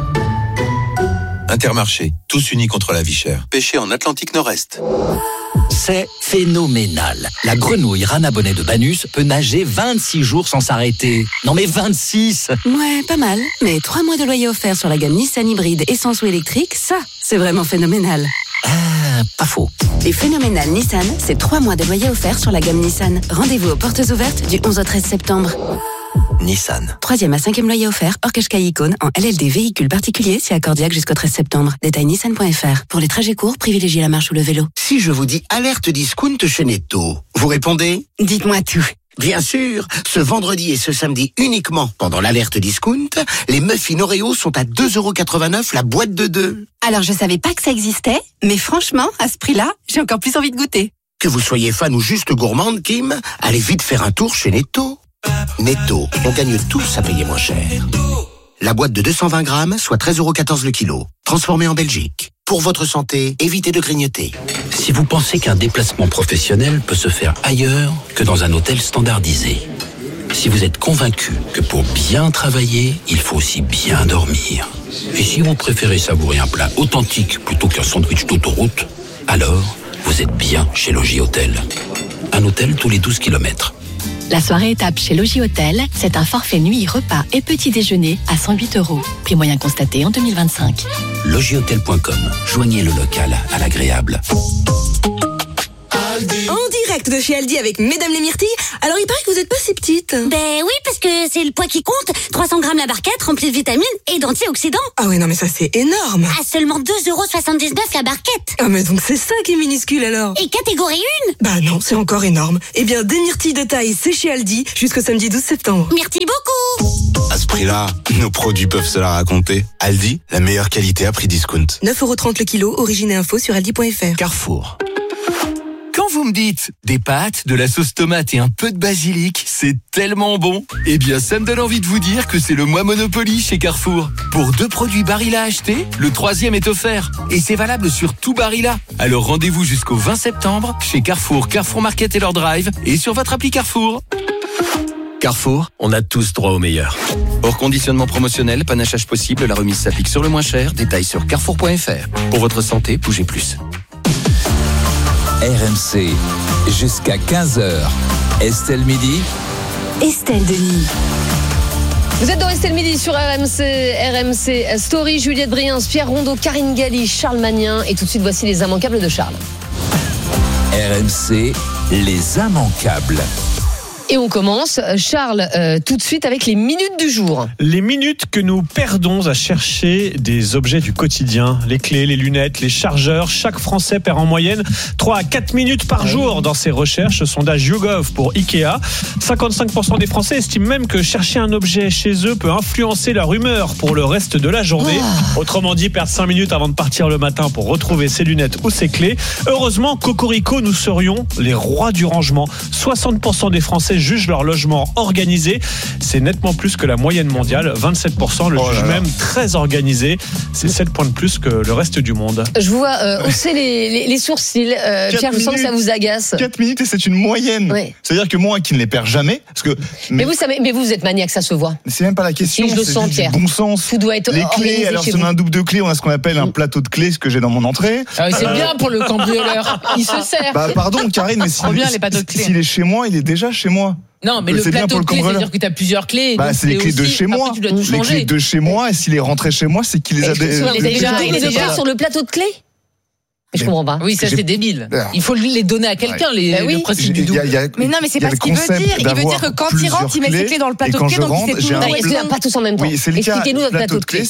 Intermarché, tous unis contre la vie chère. Pêché en Atlantique Nord-Est. C'est phénoménal. La grenouille rana bonnet de Banus peut nager vingt-six jours sans s'arrêter. Non mais vingt-six! Ouais, pas mal. Mais trois mois de loyer offert sur la gamme Nissan hybride essence ou électrique, ça, c'est vraiment phénoménal. Ah, pas faux. Et phénoménal Nissan, c'est trois mois de loyer offert sur la gamme Nissan. Rendez-vous aux portes ouvertes du onze au treize septembre. Nissan. Troisième à cinquième loyer offert, hors Qashqai Icône, en L L D véhicule particulier, si accordiaque jusqu'au treize septembre. Détail nissan point f r. Pour les trajets courts, privilégiez la marche ou le vélo. Si je vous dis alerte discount chez Netto, vous répondez ? Dites-moi tout. Bien sûr, ce vendredi et ce samedi uniquement, pendant l'alerte discount, les muffins Oreo sont à deux euros quatre-vingt-neuf la boîte de deux. Alors je savais pas que ça existait, mais franchement, à ce prix-là, j'ai encore plus envie de goûter. Que vous soyez fan ou juste gourmande, Kim, allez vite faire un tour chez Netto. Netto, on gagne tous à payer moins cher. La boîte de deux cent vingt grammes, soit treize euros quatorze le kilo. Transformée en Belgique. Pour votre santé, évitez de grignoter. Si vous pensez qu'un déplacement professionnel peut se faire ailleurs que dans un hôtel standardisé, si vous êtes convaincu que pour bien travailler, il faut aussi bien dormir, et si vous préférez savourer un plat authentique plutôt qu'un sandwich d'autoroute, alors vous êtes bien chez Logis Hôtel. Un hôtel tous les douze kilomètres. La soirée étape chez Logis Hôtel, c'est un forfait nuit, repas et petit déjeuner à cent huit euros. Prix moyen constaté en deux mille vingt-cinq. logihôtel point com. Joignez le local à l'agréable. En direct de chez Aldi avec Mesdames les Myrtilles. Alors il paraît que vous êtes pas si petite. Ben oui, parce que c'est le poids qui compte. trois cents grammes la barquette, remplie de vitamines et d'antioxydants. Ah ouais, non mais ça c'est énorme. À seulement deux euros soixante-dix-neuf la barquette. Ah mais donc c'est ça qui est minuscule alors. Et catégorie un. Bah non, c'est encore énorme. Eh bien, des myrtilles de taille, c'est chez Aldi jusqu'au samedi douze septembre. Merci beaucoup. À ce prix-là, nos produits peuvent se la raconter. Aldi, la meilleure qualité à prix discount. neuf euros trente le kilo, origine et info sur aldi point fr. Carrefour. Quand vous me dites des pâtes, de la sauce tomate et un peu de basilic, c'est tellement bon. Eh bien, ça me donne envie de vous dire que c'est le mois Monopoly chez Carrefour. Pour deux produits Barilla à acheter, le troisième est offert. Et c'est valable sur tout Barilla. Alors rendez-vous jusqu'au vingt septembre chez Carrefour, Carrefour Market et leur drive et sur votre appli Carrefour. Carrefour, on a tous droit au meilleur. Hors conditionnement promotionnel, panachage possible, la remise s'applique sur le moins cher. Détails sur carrefour point fr. Pour votre santé, bougez plus. R M C, jusqu'à quinze heures. Estelle Midi. Estelle Denis. Vous êtes dans Estelle Midi sur R M C, R M C Story, Juliette Briens, Pierre Rondeau, Karine Galli, Charles Magnin. Et tout de suite, voici les immanquables de Charles. R M C, les immanquables. Et on commence, Charles, euh, tout de suite avec les minutes du jour. Les minutes que nous perdons à chercher des objets du quotidien, les clés, les lunettes, les chargeurs. Chaque Français perd en moyenne trois à quatre minutes par jour dans ses recherches. Sondage YouGov pour Ikea. cinquante-cinq pour cent des Français estiment même que chercher un objet chez eux peut influencer leur humeur pour le reste de la journée. Oh. Autrement dit, perdre cinq minutes avant de partir le matin pour retrouver ses lunettes ou ses clés. Heureusement, Cocorico, nous serions les rois du rangement. soixante pour cent des Français jugent leur logement organisé. C'est nettement plus que la moyenne mondiale. vingt-sept pour cent le oh jugent même très organisé. C'est sept points de plus que le reste du monde. Je vois euh, hausser les, les, les sourcils. Euh, Pierre, je sens que ça vous agace. quatre minutes et c'est une moyenne. Oui. C'est-à-dire que moi qui ne les perds jamais. Parce que, mais, mais, vous, savez, mais vous, vous êtes maniaque, ça se voit. C'est même pas la question. Si je le c'est sens, du Pierre. Bon sens. Tout doit être les clés, alors si on a un double de clés, on a ce qu'on appelle un plateau de clés, ce que j'ai dans mon entrée. Ah oui, c'est euh... bien pour le cambrioleur. Il se sert. Bah, pardon, Karine, mais s'il si, est chez moi, il est déjà chez moi. Non, mais le plateau de clés, c'est-à-dire que tu as plusieurs clés. Bah, c'est les clés de chez moi. Les clés de chez moi, et s'il est rentré chez moi, c'est qu'il les a déjà. Vous avez les objets sur le plateau de clés? Je comprends pas. Oui, ça c'est débile. Il faut les donner à quelqu'un, les, bah oui. le principe du double. Mais non, mais c'est pas ce qu'il veut dire. Il veut dire que quand il rentre, il met ses clés dans le plateau de clés, donc il sait tout. Est-ce qu'il n'y a pas tous en même temps? Oui, c'est le cas. Expliquez-nous notre plateau de clés.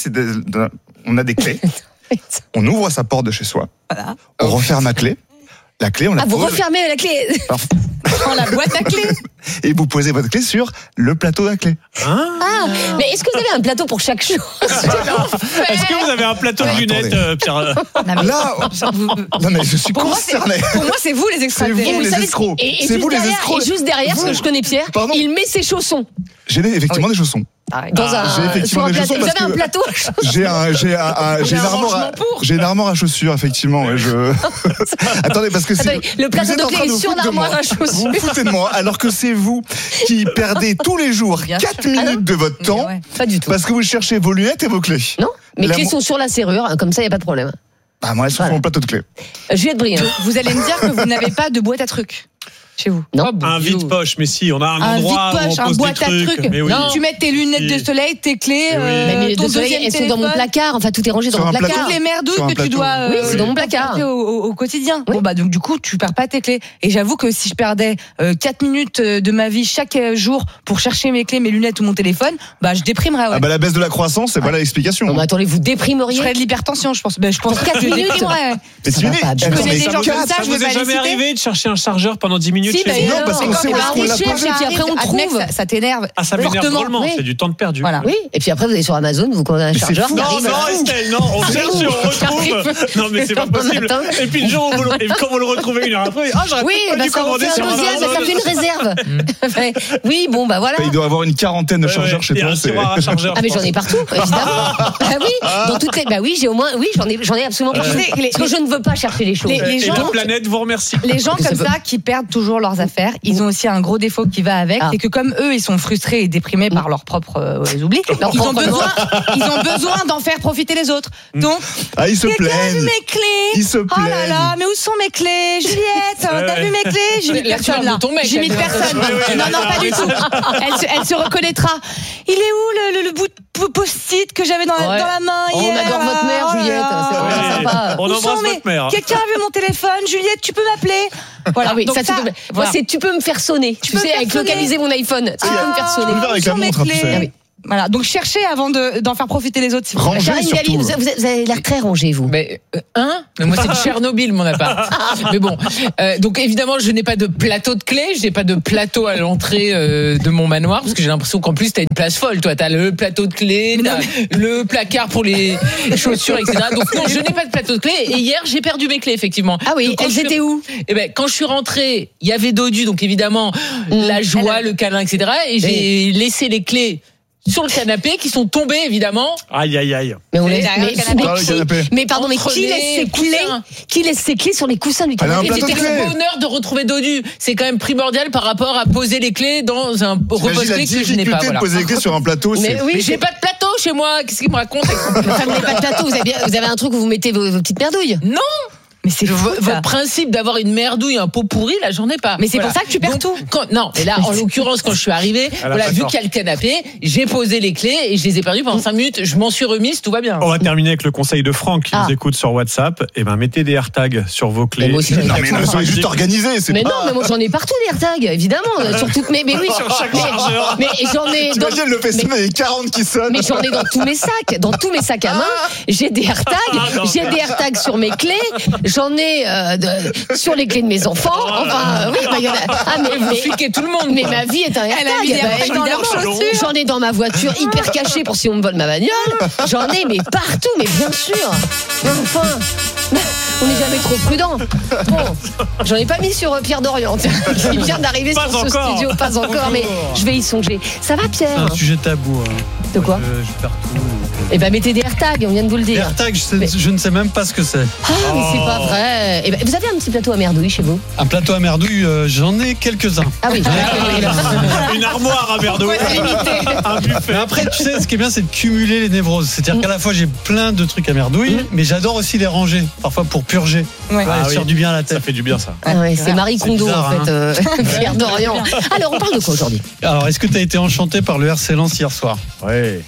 On a des clés. On ouvre sa porte de chez soi. On referme la clé. La clé, on la Ah, vous refermez la clé dans la boîte à clés. Et vous posez votre clé sur le plateau à clé. Ah, ah mais est-ce que vous avez un plateau pour chaque chose? Est-ce que vous avez un plateau de lunettes, euh, Pierre? Non, là, non mais je suis pour concerné. Moi, pour moi, c'est vous les extraterrestres. C'est vous les escrocs. Et, et c'est vous derrière, les escrocs. Et juste derrière, parce que je connais Pierre, Pardon il met ses chaussons. J'ai effectivement oui. des chaussons. Dans un, j'ai effectivement un des plateau. chaussons. Vous avez un plateau à chaussons. J'ai un, j'ai un, un j'ai une armoire, à, j'ai une armoire à chaussures, effectivement. Ouais, je... Attendez, parce que c'est. Attendez, le plateau de clés est sur l'armoire à chaussures. Vous vous foutez de moi, alors que c'est vous qui perdez tous les jours quatre minutes de votre temps. Ouais, pas du tout. Parce que vous cherchez vos lunettes et vos clés. Non, mes clés sont sur la serrure, comme ça, il n'y a pas de problème. Ah, moi, elles sont voilà. sur mon plateau de clés. Juliette Briens. Vous allez me dire que vous n'avez pas de boîte à trucs chez vous? Non. Un vide-poche, mais si, on a un, un endroit vide-poche, où on pose un boîte des trucs. à trucs. Mais oui. Non. Tu mets tes lunettes de soleil, tes clés, oui. euh, mais ton de soleil, elles sont dans mon placard. Enfin, tout est rangé dans mon placard. Toutes les merdouilles que tu dois. Euh, oui, c'est dans mon placard. Au, au, au quotidien. Oui. Bon bah donc du coup, tu perds pas tes clés. Et j'avoue que si je perdais euh, quatre minutes de ma vie chaque jour pour chercher mes clés, mes lunettes ou mon téléphone, bah je déprimerais. Ouais. Ah bah la baisse de la croissance, c'est ah. pas l'explication. Non, mais attendez, vous déprimeriez? Je ferais de l'hypertension, je pense. Ben je pense que je déprimerais. Mais tu je connais des gens comme ça. Ça vous est jamais arrivé de chercher un chargeur pendant dix minutes? Non, parce qu'on sait où est-ce qu'on l'a posé. Et puis après on trouve. Ça t'énerve. Ah, ça m'énerve drôlement. C'est du temps de perdu. Voilà. Oui. Et puis après vous allez sur Amazon, vous commandez un chargeur. Non, non, Estelle, non, on cherche et on retrouve. Non, mais c'est pas possible. Et puis le jour où vous, et quand vous le retrouvez une heure après, ah, j'aurais pas dû commander sur Amazon. Ça fait une réserve. Oui, bon, bah voilà. Il doit avoir une quarantaine de chargeurs chez toi. Ah, mais j'en ai partout, évidemment. Ah oui, dans toutes les. Bah oui, j'ai au moins. Oui, j'en ai, absolument partout. Parce que je ne veux pas chercher les choses. Et la planète vous remercie. Les gens comme ça qui perdent toujours toujours leurs affaires. Ils ont aussi un gros défaut qui va avec, Ah. c'est que comme eux, ils sont frustrés et déprimés par leurs propres euh, oublis, Leurs ils ont propres besoin, ils ont besoin d'en faire profiter les autres. Donc, Ah, ils se quelqu'un a vu plaignent. mes clés. Ils se Oh là plaignent. là, mais où sont mes clés, Juliette? Ouais, T'as ouais. vu mes clés? J'imite Là, tu personne parles là. de ton mec, J'imite elle. personne. Oui, oui, Non, oui, non, oui. pas du tout. Elle se, elle se reconnaîtra. Il est où le, le, le bout de post-it que j'avais dans, la- Ouais. dans la main On hier? adore votre mère, Oh là Juliette. là. C'est vraiment Ouais. sympa. On Où embrasse sont mes- votre mère. Quelqu'un a vu mon téléphone? Juliette, tu peux m'appeler? Voilà. Ah oui, Donc ça, tu peux- Moi, voilà. c'est tu peux me faire sonner. Tu, peux me sais, faire avec sonner. localiser mon iPhone. Tu peux me faire sonner. Tu peux le faire avec la Où sont mes montre, tu clés sais. Ah oui. Voilà, donc cherchez avant de- d'en faire profiter les autres. Si vous Rangez voulez. Karine surtout. Galli, vous, vous- vous avez l'air très rangé, vous. Mais euh, hein Mais moi c'est de Tchernobyl mon appart. Mais bon, euh, donc évidemment je n'ai pas de plateau de clés, je n'ai pas de plateau à l'entrée euh, de mon manoir parce que j'ai l'impression qu'en plus t'as une place folle. Toi t'as le plateau de clés, t'as le placard pour les chaussures, et cetera. Donc non, je n'ai pas de plateau de clés. Et hier j'ai perdu mes clés effectivement. Ah oui, Donc, quand elles je suis- étaient où? Eh ben quand je suis rentrée, il y avait Dodu, donc évidemment la joie, le câlin, et cetera. Et j'ai laissé les clés sur le canapé qui sont tombés évidemment. Aïe, aïe, aïe. Mais, on Et laisse, derrière mais, le canapé. mais Dans le qui- canapé. mais pardon, mais Entre qui les laisse ses clés coussins. Qui laisse ses clés sur les coussins du Elle a un canapé? plateau de C'était clés. le bonheur de retrouver Dodu. C'est quand même primordial par rapport à poser les clés dans un Imagine la repose-clés que je n'ai difficulté pas. de Voilà. poser les clés sur un plateau. Mais c'est- oui, Mais j'ai pas de plateau chez moi. Qu'est-ce qu'il me raconte Enfin, vous n'avez pas de plateau, vous avez, bien- vous avez un truc où vous mettez vos, vos petites merdouilles. Non. Mais c'est fou, Votre ça. principe d'avoir une merdouille, un pot pourri, là, j'en ai pas. Mais c'est pour ça que tu perds Donc, tout. quand- non, mais là, en l'occurrence, quand je suis arrivée, a voilà, pas vu tort. qu'il y a le canapé, j'ai posé les clés et je les ai perdues pendant cinq minutes. Je m'en suis remise, tout va bien. On va terminer avec le conseil de Franck qui Ah. nous écoute sur WhatsApp. Et ben, mettez des AirTags sur vos clés. Mais moi aussi, j'en ai Non, pas mais tout. non, soyez juste organisé. C'est Mais pas... non, mais moi j'en ai partout des AirTags, évidemment, euh, sur toutes mes. Mais oui, Sur chaque mais, chargeur. mais j'en ai. dans- T'imagines le P C, mais- il y a quarante qui sonnent. Mais j'en ai dans tous mes sacs, dans tous mes sacs à main. J'ai des AirTags, non. j'ai des AirTags sur mes clés, j'en ai euh, de- sur les clés de mes enfants. Enfin, euh, oui, bah, il y en a. Ah, mais, Vous mais- fliquez tout le monde. mais quoi. ma vie est un AirTag. Elle a mis des bah, AirTags dans leurs évidemment. chaussures. J'en ai dans ma voiture hyper cachée pour si on me vole ma bagnole. J'en ai, mais partout, mais bien sûr. Mais enfin, on n'est jamais trop prudent. Bon, j'en ai pas mis sur euh, Pierre Dorian, tiens, qui vient d'arriver Pas sur ce encore. studio. Pas encore, mais je vais y songer. Ça va, C'est Pierre? un sujet tabou. hein. De quoi? Je, je perds tout. Eh ben, mettez des AirTags, on vient de vous le dire. AirTag, je, sais- je ne sais même pas ce que c'est. Ah, mais c'est pas vrai. Eh ben, vous avez un petit plateau à merdouille chez vous? Un plateau à merdouille, euh, j'en ai quelques-uns. Ah oui. Une armoire à merdouille. Un buffet. Mais après, tu sais, ce qui est bien, c'est de cumuler les névroses. C'est-à-dire qu'à la fois, j'ai plein de trucs à merdouille, mais j'adore aussi les ranger, parfois pour purger. Ouais. Ouais, Ah se oui. faire du bien à la tête. Ça fait du bien, ça. Ah ouais, c'est Marie C'est Kondo bizarre, en fait, hein. euh, Pierre Dorian. Alors on parle de quoi aujourd'hui? Alors, est-ce que tu as été enchanté par le R C Lens hier soir? Ouais.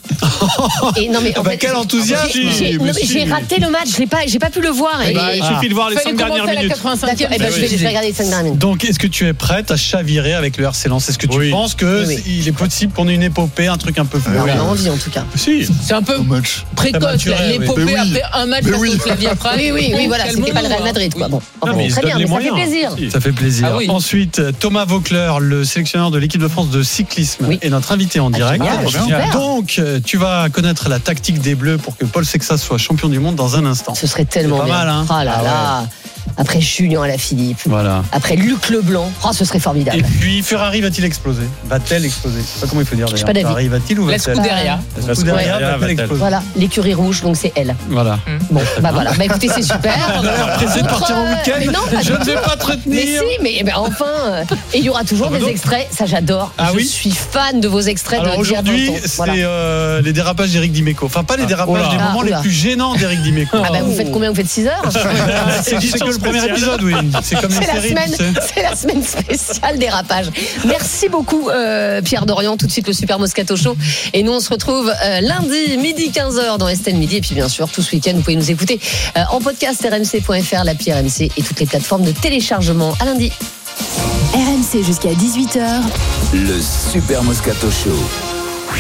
Et non mais en Bah, fait, quel enthousiasme. j'ai- j'ai- Mais non, si. j'ai raté le match, je l'ai pas, j'ai pas pu le voir. Eh Et- ben, il Ah. suffit de voir les Fallait cinq dernières commencer à la minutes. quatre-vingt-cinquième. D'accord, eh ben, je, vais, je vais regarder les cinq dernières minutes. Donc, est-ce que tu es prête à chavirer avec le R C Lens? Est-ce que tu Oui. penses que Oui, oui. il est possible qu'on ait une épopée, un truc un peu fou? Non, on a envie en tout cas. Si. C'est un peu Match. précoce, maturé, là, oui. l'épopée Mais oui. après un match Mais face oui. au Slavia Prague. Oui, oui, oui, voilà, c'était pas le Real Calmons-nous, Madrid, quoi. hein. Bon, enfin, Non, mais bon, ils se très bien, donnent les mais ça fait moyens. plaisir. Si. Ça fait plaisir. Ah oui. Ensuite, Thomas Vaucler, le sélectionneur de l'équipe de France de cyclisme, Oui. est notre invité en direct. génial, Ah, super. Donc, euh, tu vas connaître la tactique des Bleus pour que Paul Sexas soit champion du monde dans un instant. Ce serait tellement C'est pas bien. mal, hein. Ah là Ah là. Après Julien Alaphilippe, Voilà. après Luc Leblanc, oh, ce serait formidable. Et puis, Ferrari va-t-il exploser? Va-t-elle exploser? Je sais pas comment il faut dire Je sais d'ailleurs. pas d'avis. Ferrari va-t-il ou La va-t-elle? Scuderia. La Scuderia Ouais. va-t-elle Va-t-elle. exploser? Voilà, l'écurie rouge, donc c'est elle. Voilà. Bon, bah voilà. Bah écoutez, c'est super. On a l'air pressé de partir en week-end. Mais non, pas Je du ne vais tout. pas te retenir. Mais si, mais, mais enfin. euh, Et il y aura toujours des extraits, ça j'adore. Ah Je oui suis fan de vos extraits Alors de d'il y a aujourd'hui, vingt ans. c'est Voilà. euh, les dérapages d'Éric Dimeco. Enfin, pas les dérapages, oula. les Ah, moments oula. les plus gênants d'Éric Dimeco. Ah bah vous faites combien? Vous faites six heures? C'est c'est que le premier spéciale. épisode, oui. C'est comme les C'est la séries, semaine, tu sais. c'est la semaine spéciale dérapage. Merci beaucoup euh, Pierre Dorian. Tout de suite le Super Moscato Show. Et nous on se retrouve euh, lundi midi quinze heures dans Estelle Midi. Et puis bien sûr tout ce week-end vous pouvez nous écouter euh, en podcast r m c point f r, l'appli R M C et toutes les plateformes de téléchargement. À lundi. R M C jusqu'à dix-huit heures. Le Super Moscato Show.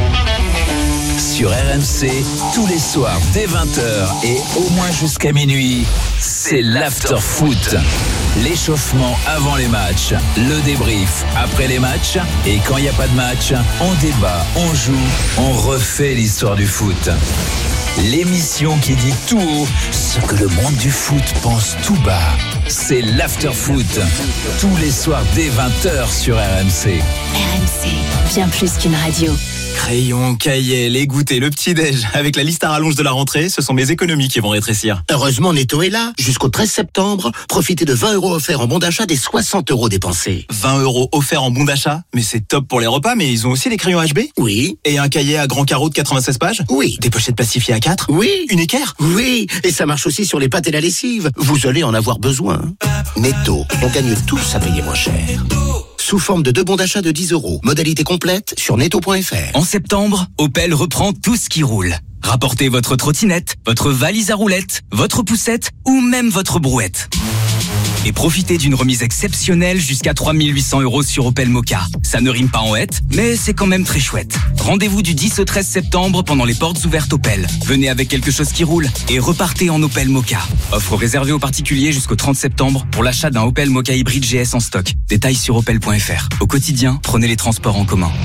Sur R M C, tous les soirs dès vingt heures et au moins jusqu'à minuit, c'est l'after foot. L'échauffement avant les matchs, le débrief après les matchs et quand il n'y a pas de match, on débat, on joue, on refait l'histoire du foot. L'émission qui dit tout haut ce que le monde du foot pense tout bas. C'est l'after foot. Tous les soirs dès vingt heures sur R M C. R M C, bien plus qu'une radio. Crayons, cahiers, les goûters, le petit-déj. Avec la liste à rallonge de la rentrée, ce sont mes économies qui vont rétrécir. Heureusement, Netto est là. Jusqu'au treize septembre, profitez de vingt euros offerts en bon d'achat des soixante euros dépensés. vingt euros offerts en bon d'achat? Mais c'est top pour les repas, mais ils ont aussi des crayons H B? Oui. Et un cahier à grand carreau de quatre-vingt-seize pages? Oui. Des pochettes plastifiées à quatre? Oui. Une équerre? Oui. Et ça marche aussi sur les pâtes et la lessive. Vous allez en avoir besoin. Netto, on gagne tous à payer moins cher. Sous forme de deux bons d'achat de dix euros. Modalité complète sur netto point f r. En septembre, Opel reprend tout ce qui roule. Rapportez votre trottinette, votre valise à roulettes, votre poussette ou même votre brouette. Et profitez d'une remise exceptionnelle jusqu'à trois mille huit cents euros sur Opel Mokka. Ça ne rime pas en hête, mais c'est quand même très chouette. Rendez-vous du dix au treize septembre pendant les portes ouvertes Opel. Venez avec quelque chose qui roule et repartez en Opel Mokka. Offre réservée aux particuliers jusqu'au trente septembre pour l'achat d'un Opel Mokka hybride G S en stock. Détails sur opel point f r. Au quotidien, prenez les transports en commun.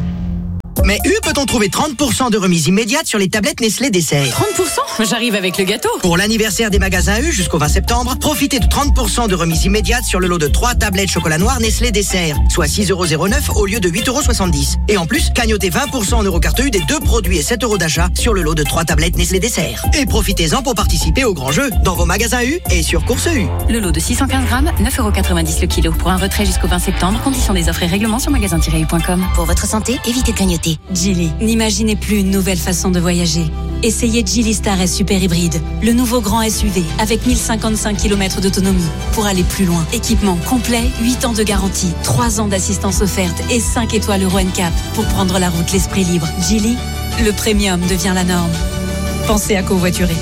Mais U peut-on trouver trente pour cent de remise immédiate sur les tablettes Nestlé Dessert? trente pour cent? J'arrive avec le gâteau. Pour l'anniversaire des magasins U jusqu'au vingt septembre, profitez de trente pour cent de remise immédiate sur le lot de trois tablettes chocolat noir Nestlé Dessert, soit six euros zéro neuf au lieu de huit euros soixante-dix. Et en plus, cagnotez vingt pour cent en Eurocarte U des deux produits et sept euros d'achat sur le lot de trois tablettes Nestlé Dessert. Et profitez-en pour participer au grand jeu dans vos magasins U et sur Course U. Le lot de six cent quinze grammes, neuf euros quatre-vingt-dix le kilo. Pour un retrait jusqu'au vingt septembre, conditions des offres et règlements sur magasin tiret u point com. Pour votre santé, évitez de grignoter. Geely, n'imaginez plus une nouvelle façon de voyager. Essayez Geely Star S Super Hybride, le nouveau grand S U V avec mille cinquante-cinq kilomètres d'autonomie pour aller plus loin. Équipement complet, huit ans de garantie, trois ans d'assistance offerte et cinq étoiles Euro N C A P pour prendre la route l'esprit libre. Geely, le premium devient la norme. Pensez à covoiturer.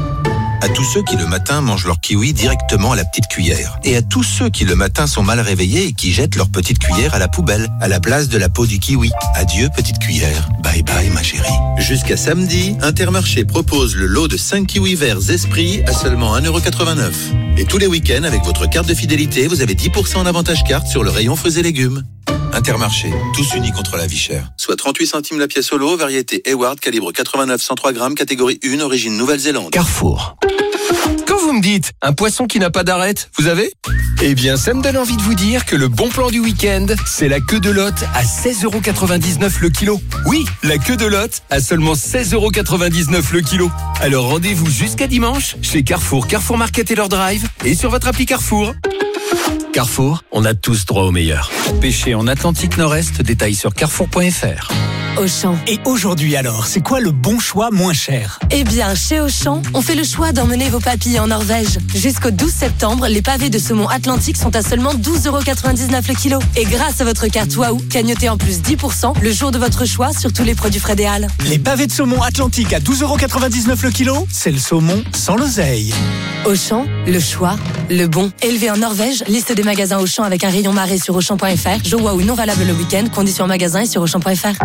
À tous ceux qui le matin mangent leur kiwi directement à la petite cuillère. Et à tous ceux qui le matin sont mal réveillés et qui jettent leur petite cuillère à la poubelle, à la place de la peau du kiwi. Adieu petite cuillère. Bye bye ma chérie. Jusqu'à samedi, Intermarché propose le lot de cinq kiwis verts Esprit à seulement un euro quatre-vingt-neuf. Et tous les week-ends, avec votre carte de fidélité, vous avez dix pour cent en avantage carte sur le rayon fruits et légumes. Intermarché, tous unis contre la vie chère. Soit trente-huit centimes la pièce au lot, variété Hayward, calibre quatre-vingt-neuf cent trois grammes, catégorie un, origine Nouvelle-Zélande. Carrefour. Quand vous me dites un poisson qui n'a pas d'arête, vous avez? Eh bien, ça me donne envie de vous dire que le bon plan du week-end, c'est la queue de lotte à seize euros quatre-vingt-dix-neuf le kilo. Oui, la queue de lotte à seulement seize euros quatre-vingt-dix-neuf le kilo. Alors rendez-vous jusqu'à dimanche chez Carrefour, Carrefour Market et leur drive et sur votre appli Carrefour. Carrefour, on a tous droit au meilleur. Pêcher en Atlantique Nord-Est, détails sur carrefour point f r. Auchan. Et aujourd'hui alors, c'est quoi le bon choix moins cher? Eh bien, chez Auchan, on fait le choix d'emmener vos papilles en Norvège. Jusqu'au douze septembre, les pavés de saumon Atlantique sont à seulement douze euros quatre-vingt-dix-neuf le kilo. Et grâce à votre carte Waouh, cagnotez en plus dix pour cent le jour de votre choix sur tous les produits frais des Halles. Les pavés de saumon Atlantique à douze euros quatre-vingt-dix-neuf le kilo, c'est le saumon sans l'oseille. Auchan, le choix, le bon. Élevé en Norvège, liste des magasins Auchan avec un rayon marée sur auchan point f r. Joe Waouh non valable le week-end, conditions en magasin et sur auchan point f r.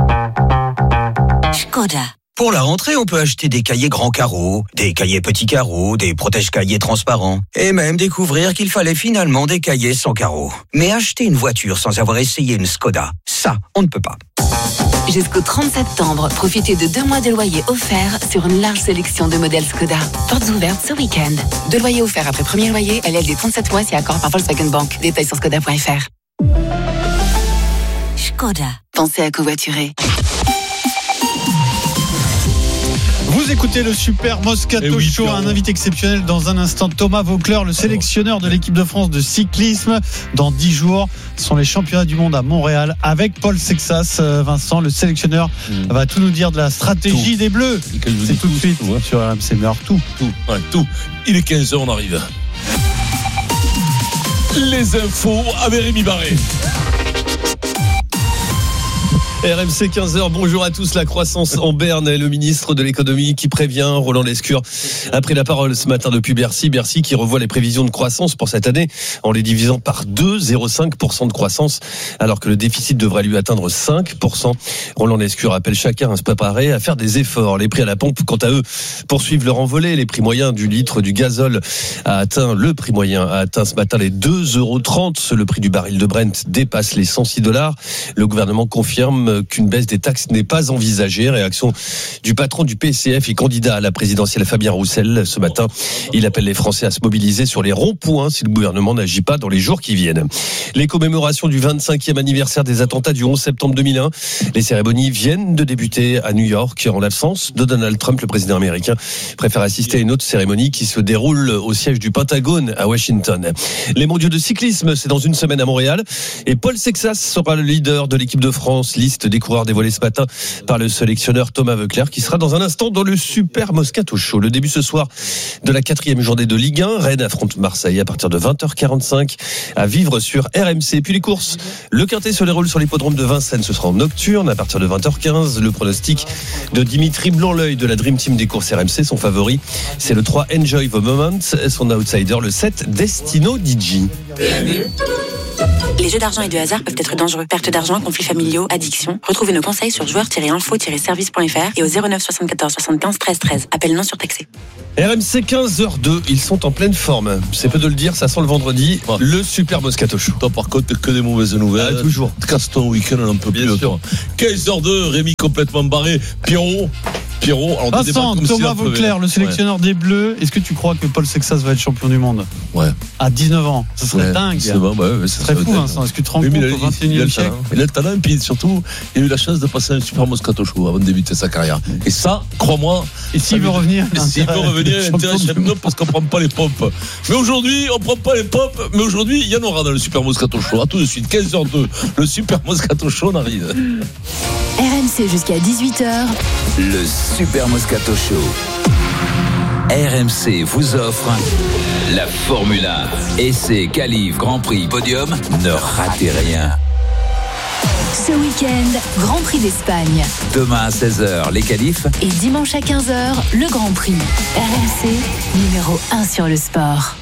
Škoda. Pour la rentrée, on peut acheter des cahiers grands carreaux, des cahiers petits carreaux, des protège-cahiers transparents, et même découvrir qu'il fallait finalement des cahiers sans carreaux. Mais acheter une voiture sans avoir essayé une Škoda, ça, on ne peut pas. Jusqu'au trente septembre, profitez de deux mois de loyer offerts sur une large sélection de modèles Škoda. Portes ouvertes ce week-end. Deux loyers offerts après premier loyer, L L D trente-sept mois si accord par Volkswagen Bank. Détails sur škoda point f r. Škoda. Pensez à covoiturer. Vous écoutez le Super Moscato oui, Show, un invité exceptionnel dans un instant, Thomas Vaucler, le sélectionneur de l'équipe de France de cyclisme. Dans dix jours, ce sont les championnats du monde à Montréal avec Paul Sexas. Vincent, le sélectionneur, mmh. va tout nous dire de la stratégie tout. des Bleus. C'est tout de suite tout, ouais. sur R M C Meilleur. Tout, tout, ouais, tout. Il est quinze heures, on arrive. Les infos avec Rémi Barré. R M C quinze heures, bonjour à tous. La croissance en berne, le ministre de l'économie qui prévient, Roland Lescure a pris la parole ce matin depuis Bercy. Bercy qui revoit les prévisions de croissance pour cette année en les divisant par deux, zéro virgule cinq pour cent de croissance, alors que le déficit devrait lui atteindre cinq pour cent. Roland Lescure appelle chacun à se préparer à faire des efforts. Les prix à la pompe, quant à eux, poursuivent leur envolée. Les prix moyens du litre du gazole a atteint, le prix moyen a atteint ce matin les deux euros trente. Le prix du baril de Brent dépasse les cent six dollars. Le gouvernement confirme euh, qu'une baisse des taxes n'est pas envisagée. Réaction du patron du P C F et candidat à la présidentielle, Fabien Roussel, ce matin. Il appelle les Français à se mobiliser sur les ronds-points si le gouvernement n'agit pas dans les jours qui viennent. Les commémorations du vingt-cinquième anniversaire des attentats du onze septembre deux mille un. Les cérémonies viennent de débuter à New York. En l'absence de Donald Trump, le président américain préfère assister à une autre cérémonie qui se déroule au siège du Pentagone à Washington. Les mondiaux de cyclisme, c'est dans une semaine à Montréal. Et Paul Sexas sera le leader de l'équipe de France. Liste des coureurs dévoilée ce matin par le sélectionneur Thomas Voeckler, qui sera dans un instant dans le Super Moscato Show. Le début ce soir de la quatrième journée de Ligue un. Rennes affronte Marseille à partir de vingt heures quarante-cinq à vivre sur R M C. Puis les courses. Le quintet se déroule sur l'hippodrome de Vincennes. Ce sera en nocturne à partir de vingt heures quinze. Le pronostic de Dimitri Blanc-L'œil de la Dream Team des courses R M C. Son favori, c'est le trois Enjoy the Moment. Son outsider, le sept Destino D J. Les jeux d'argent et de hasard peuvent être dangereux. Perte d'argent, conflits familiaux, addiction. Retrouvez nos conseils sur joueurs tiret info tiret service point f r et au zéro neuf soixante-quatorze soixante-quinze treize treize. Appel non surtaxé. R M C quinze heures deux, ils sont en pleine forme. C'est peu de le dire, ça sent le vendredi. Ouais. Le Super Moscato Show. Toi, par contre, que des mauvaises nouvelles. Ah, toujours. Casse ton week-end, on n'en peut plus. quinze heures deux, Rémi complètement barré. Pierrot. Pierrot. Alors, Vincent, Thomas Voeckler, le sélectionneur ouais. des Bleus. Est-ce que tu crois que Paul Sexas va être champion du monde ? Ouais. À dix-neuf ans. Ça serait ouais, dingue. C'est bon, bah ouais, ça serait fou, Vincent. Est-ce que tu te rends oui, compte au vingt et unième siècle ? Il a le talent, et puis surtout, il a eu la chance de passer un Super Moscato Show avant de débuter sa carrière. Et ça, crois-moi. Et s'il veut revenir Et s'il veut revenir, il intéresse non, parce qu'on prend pas les pompes. Mais aujourd'hui, on prend pas les pompes. Mais aujourd'hui, il y en aura dans le Super Moscato Show. À tout de suite, quinze heures deux, le Super Moscato Show, on arrive. R M C jusqu'à dix-huit heures. Le Super Moscato Show. R M C vous offre la Formule un. Essai, qualif, Grand Prix, podium. Ne ratez rien. Ce week-end, Grand Prix d'Espagne. Demain à seize heures, les qualifs. Et dimanche à quinze heures, le Grand Prix. R M C, numéro un sur le sport.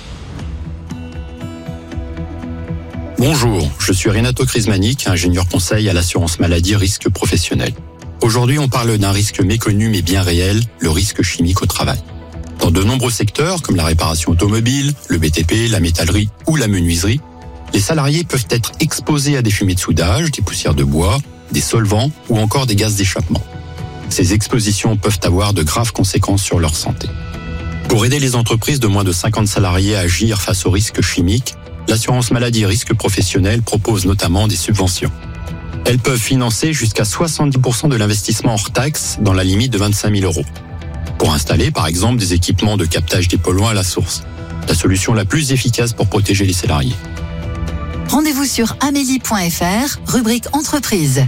Bonjour, je suis Renato Crismanic, ingénieur conseil à l'assurance maladie risque professionnel. Aujourd'hui, on parle d'un risque méconnu mais bien réel, le risque chimique au travail. Dans de nombreux secteurs, comme la réparation automobile, le B T P, la métallerie ou la menuiserie, les salariés peuvent être exposés à des fumées de soudage, des poussières de bois, des solvants ou encore des gaz d'échappement. Ces expositions peuvent avoir de graves conséquences sur leur santé. Pour aider les entreprises de moins de cinquante salariés à agir face aux risques chimiques, l'assurance maladie risque professionnel propose notamment des subventions. Elles peuvent financer jusqu'à soixante-dix pour cent de l'investissement hors taxe dans la limite de vingt-cinq mille euros. Pour installer, par exemple, des équipements de captage des polluants à la source. La solution la plus efficace pour protéger les salariés. Rendez-vous sur amélie point f r, rubrique entreprise.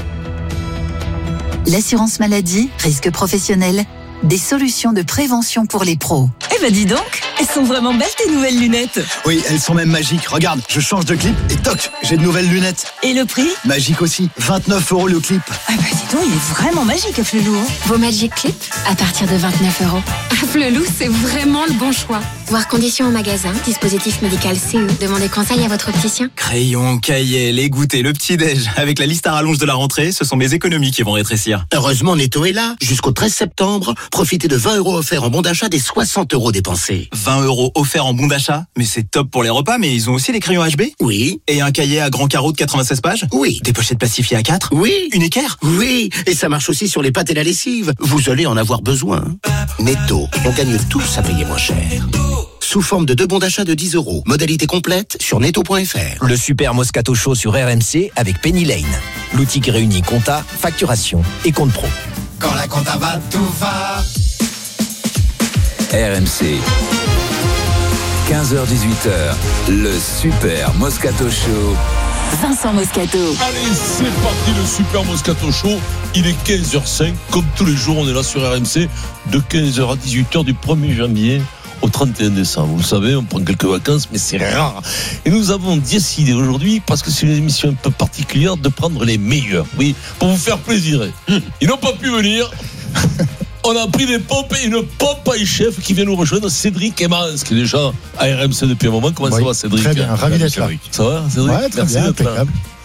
L'assurance maladie, risque professionnel, des solutions de prévention pour les pros. Eh ben dis donc, elles sont vraiment belles tes nouvelles lunettes. Oui, elles sont même magiques. Regarde, je change de clip et toc, j'ai de nouvelles lunettes. Et le prix ? Magique aussi, vingt-neuf euros le clip. Ah bah dis donc, il est vraiment magique, Afflelou. Hein. Vos Magic Clips à partir de vingt-neuf euros. Afflelou, c'est vraiment le bon choix. Voir conditions au magasin, dispositif médical C E. Demandez conseil à votre opticien. Crayon, cahier, les goûters, le petit-déj. Avec la liste à rallonge de la rentrée, ce sont mes économies qui vont rétrécir. Heureusement, Netto est là. Jusqu'au treize septembre, profitez de vingt euros offerts en bon d'achat des soixante euros dépensés. vingt euros offerts en bon d'achat? Mais c'est top pour les repas, mais ils ont aussi des crayons H B? Oui. Et un cahier à grand carreau de quatre-vingt-seize pages? Oui. Des pochettes plastifiées à quatre? Oui. Une équerre? Oui. Et ça marche aussi sur les pâtes et la lessive. Vous allez en avoir besoin. Netto, on gagne tous à payer moins cher. Sous forme de deux bons d'achat de dix euros. Modalité complète sur netto point f r. Le Super Moscato Show sur R M C avec Penny Lane. L'outil qui réunit compta, facturation et compte pro. Quand la compta va, tout va. R M C. quinze heures dix-huit heures. Le Super Moscato Show. Vincent Moscato. Allez, c'est parti, le Super Moscato Show. Il est quinze heures cinq. Comme tous les jours, on est là sur R M C de quinze heures à dix-huit heures du premier janvier au trente et un décembre. Vous le savez, on prend quelques vacances, mais c'est rare. Et nous avons décidé aujourd'hui, parce que c'est une émission un peu particulière, de prendre les meilleurs. Oui, pour vous faire plaisir. Ils n'ont pas pu venir. On a pris des pompes et une pompe à chef qui vient nous rejoindre, Cédric Emans, qui est déjà à R M C depuis un moment. Comment oui, ça va, Cédric? Très bien, ravi d'être là. Ça va, Cédric? Ouais, très Merci bien, d'être là.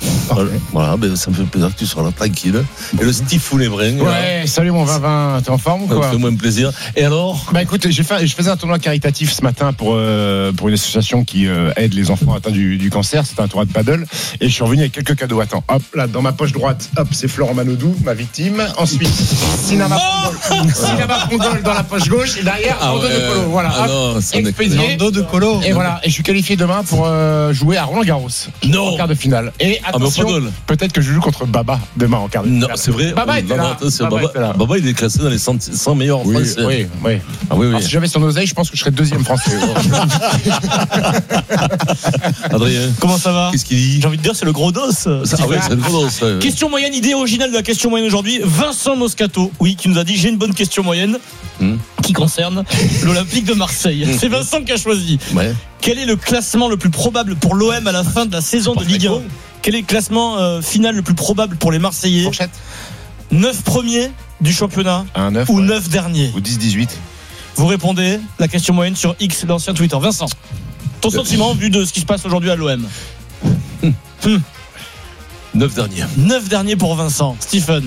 Voilà, voilà ben, ça me fait plaisir que tu sois là tranquille. Et le Steve Foulébrin. Ouais, là. Salut mon Vavin, t'es en forme ou quoi? Ça fait moins plaisir. Et alors? Bah écoute, j'ai fait, je faisais un tournoi caritatif ce matin pour, euh, pour une association qui euh, aide les enfants atteints du, du cancer. C'était un tournoi de paddle. Et je suis revenu avec quelques cadeaux. Attends, hop, là, dans ma poche droite, hop, c'est Florent Manodou, ma victime. Ensuite, Sinama Pongol. Sinama Pongol dans la poche gauche. Et derrière, ah Nando ouais. de Colo. Voilà, ah hop, non, expédié. Nando de Colo. Et voilà, et je suis qualifié demain pour euh, jouer à Roland Garros. Non. En quart de finale. Et attention, ah, peut-être que je joue contre Baba demain en quart de finale. Non, c'est vrai. Baba était là. Baba, Baba, était là. Baba, il est classé dans les cent, cent meilleurs en oui, France. Oui, oui. Ah, oui, oui. Alors, si j'avais son oseille, je pense que je serais deuxième français. Adrien, comment ça va? Qu'est-ce qu'il dit? J'ai envie de dire, c'est le gros dos. Ah ouais, c'est le gros dos. Ouais. Question moyenne, idée originale de la question moyenne aujourd'hui. Vincent Moscato, oui, qui nous a dit j'ai une bonne question moyenne hmm. qui concerne l'Olympique de Marseille. C'est Vincent qui a choisi. Ouais. Quel est le classement le plus probable pour l'O M à la fin de la saison de Ligue un? Quel est le classement euh, final le plus probable pour les Marseillais? Fourchette. neuf premiers du championnat un neuf, ou ouais. neuf derniers? Ou dix dix-huit. Vous répondez la question moyenne sur X, l'ancien Twitter. Vincent, ton sentiment vu de ce qui se passe aujourd'hui à l'O M? hmm. neuf derniers. neuf derniers pour Vincent. Stephen?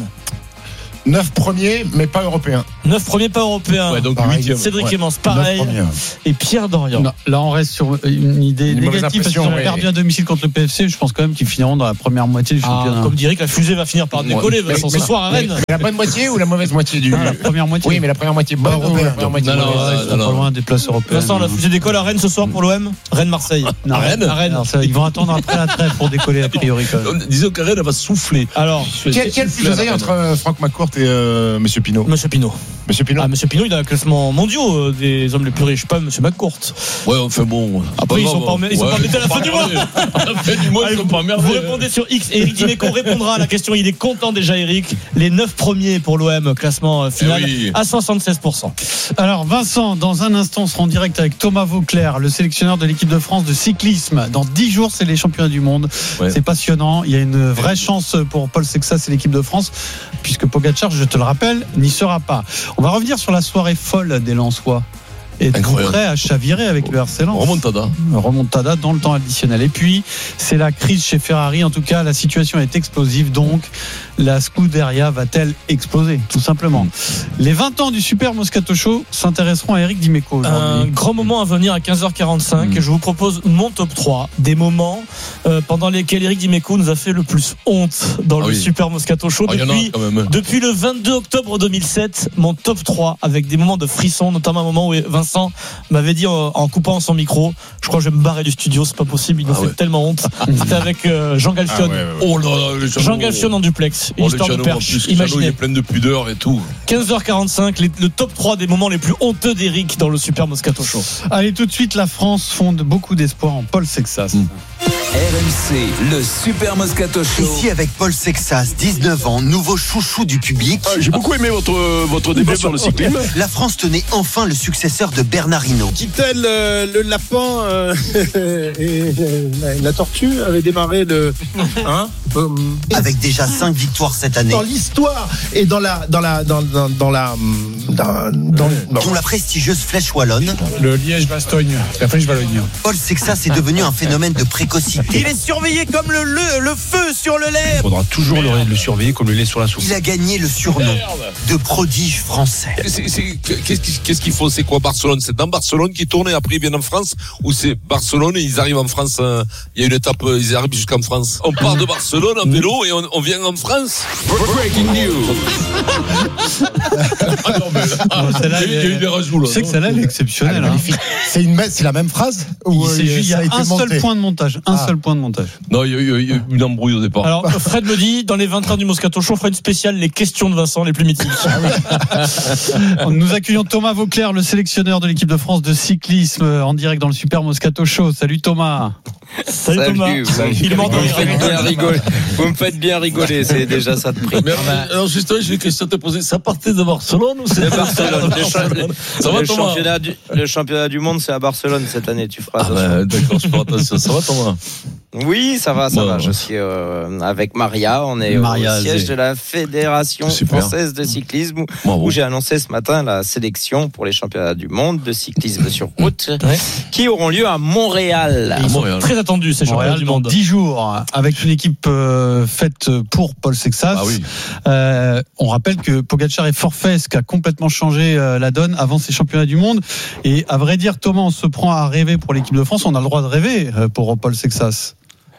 neuf premiers, mais pas européens. neuf premiers, pas européens. Ouais, donc huitième. Cédric Clémence, ouais. pareil. Et Pierre Dorian. Non, là, on reste sur une idée une négative parce qu'ils ont ouais. perdu à domicile contre le P F C. Je pense quand même qu'ils finiront dans la première moitié du ah, championnat. Comme dirait que la fusée va finir par décoller ouais. Vincent, ce soir à Rennes. Mais la bonne moitié ou la mauvaise moitié du. Ah, la première moitié. Oui, mais la première moitié bonne ou la première moitié non, non, mauvaise. Non, non, pas loin des places européennes. Vincent, la fusée décolle à Rennes ce soir pour l'O M. Rennes-Marseille. À Rennes. À Rennes. Alors, ça, ils vont attendre après la trêve pour décoller a priori. Disons que Rennes va souffler. Alors, quel fuseau entre Franck McCourt et Monsieur Pinot? Monsieur Pinot. Monsieur Pinot. Ah, Monsieur Pinot, il a un classement mondial euh, des hommes les plus riches, pas Monsieur McCourt. Ouais, enfin bon. Après, ils sont pas emmerdés à la fin du mois. À la fin du mois, ils sont pas emmerdés. Vous répondez sur X. Eric Dimeco répondra à la question. Il est content déjà, Eric. Les neuf premiers pour l'O M, classement final eh oui. à soixante-seize pour cent. Alors, Vincent, dans un instant, on sera en direct avec Thomas Vauclair, le sélectionneur de l'équipe de France de cyclisme. Dans dix jours, c'est les championnats du monde. Ouais. C'est passionnant. Il y a une vraie chance pour Paul Sexas et l'équipe de France, puisque Pogacar, je te le rappelle, n'y sera pas. On va revenir sur la soirée folle des Lensois. Et prêt à chavirer avec le R C Lens. Remontada. Remontada dans le temps additionnel. Et puis, c'est la crise chez Ferrari. En tout cas, la situation est explosive. Donc, la Scuderia va-t-elle exploser? Tout simplement. Mmh. Les vingt ans du Super Moscato Show s'intéresseront à Eric Dimeco aujourd'hui. Un grand moment à venir à quinze heures quarante-cinq. Mmh. Et je vous propose mon top trois des moments euh, pendant lesquels Eric Dimeco nous a fait le plus honte dans ah le oui. Super Moscato Show. Ah, depuis, depuis le vingt-deux octobre deux mille sept, mon top trois avec des moments de frisson, notamment un moment où Vincent m'avait dit en, en coupant son micro, je crois que je vais me barrer du studio, c'est pas possible, il nous ah fait ouais. tellement honte. C'était avec euh, Jean Galfion. Ah ouais, ouais, ouais. Oh là là, Jean Galfion en duplex, une oh, histoire de perche. Imaginez. Il est plein de pudeur et tout. quinze heures quarante-cinq, les, le top trois des moments les plus honteux d'Eric dans le Super Moscato Show. Allez, tout de suite, la France fonde beaucoup d'espoir en Paul Sexas. Mmh. R M C, le Super Moscato Show. Ici avec Paul Sexas, dix-neuf ans, nouveau chouchou du public. Ah, j'ai beaucoup aimé votre, votre débat sur le cyclisme. La France tenait enfin le successeur de Bernard Hinault. Dit-elle, euh, le lapin euh, et euh, la tortue avait démarré le... Hein avec déjà cinq victoires cette année. Dans l'histoire et dans la... Dans la, dans, dans, dans la dans, dans, dans... Dont la prestigieuse Flèche Wallonne. Le Liège-Bastogne, la Flèche Wallonne. Paul Sexas est devenu un phénomène de précocité. Il est surveillé comme le, le, le feu sur le lait. Il faudra toujours le, le surveiller comme le lait sur la soupe. Il a gagné le surnom de prodige français. C'est, c'est, qu'est-ce, qu'est-ce qu'il faut? C'est quoi Barcelone? C'est dans Barcelone qu'ils tournent et après ils viennent en France? Ou c'est Barcelone et ils arrivent en France? euh, Il y a une étape, ils arrivent jusqu'en France. On part de Barcelone en vélo et on, on vient en France. Breaking news. Ah non, mais là, il y a eu des rajouts là. Tu sais que celle-là elle est exceptionnelle. Ah, hein. C'est une c'est la même phrase? Ou il, il y a, a un seul monté. point de montage, un ah. seul point de montage. Non, il y, a, il y a eu une embrouille au départ. Alors Fred me dit, dans les vingt ans du Moscato Show, on fera une spéciale les questions de Vincent les plus mythiques. Nous accueillons Thomas Vauclair, le sélectionneur de l'équipe de France de cyclisme, en direct dans le Super Moscato Show. Salut Thomas. Salut, Salut Thomas. Salut. Il vous, me faites bien rigoler. vous me faites bien rigoler, c'est déjà ça de prix. Mais, alors justement, j'ai une question à te poser. Ça partait de Barcelone ou c'est de Barcelone? Le, cha- ça va, le, Thomas championnat du, le championnat du monde, c'est à Barcelone cette année. Tu feras ah bah, d'accord, je fais attention. Ça va, Thomas? Oui, ça va, ça Bon, va. ouais. Je suis euh, avec Maria. On est Maria au siège Azé. de la Fédération Super. française de cyclisme où, Bravo. où j'ai annoncé ce matin la sélection pour les championnats du monde de cyclisme sur route Ouais. qui auront lieu à Montréal. Ils sont Montréal. très attendus, ces championnats Montréal du dans monde. dix jours, avec une équipe euh, faite pour Paul Sexas. Ah oui. Euh, on rappelle que Pogacar est forfait, ce qui a complètement changé euh, la donne avant ces championnats du monde. Et à vrai dire, Thomas, on se prend à rêver pour l'équipe de France. On a le droit de rêver euh, pour Paul Sexas.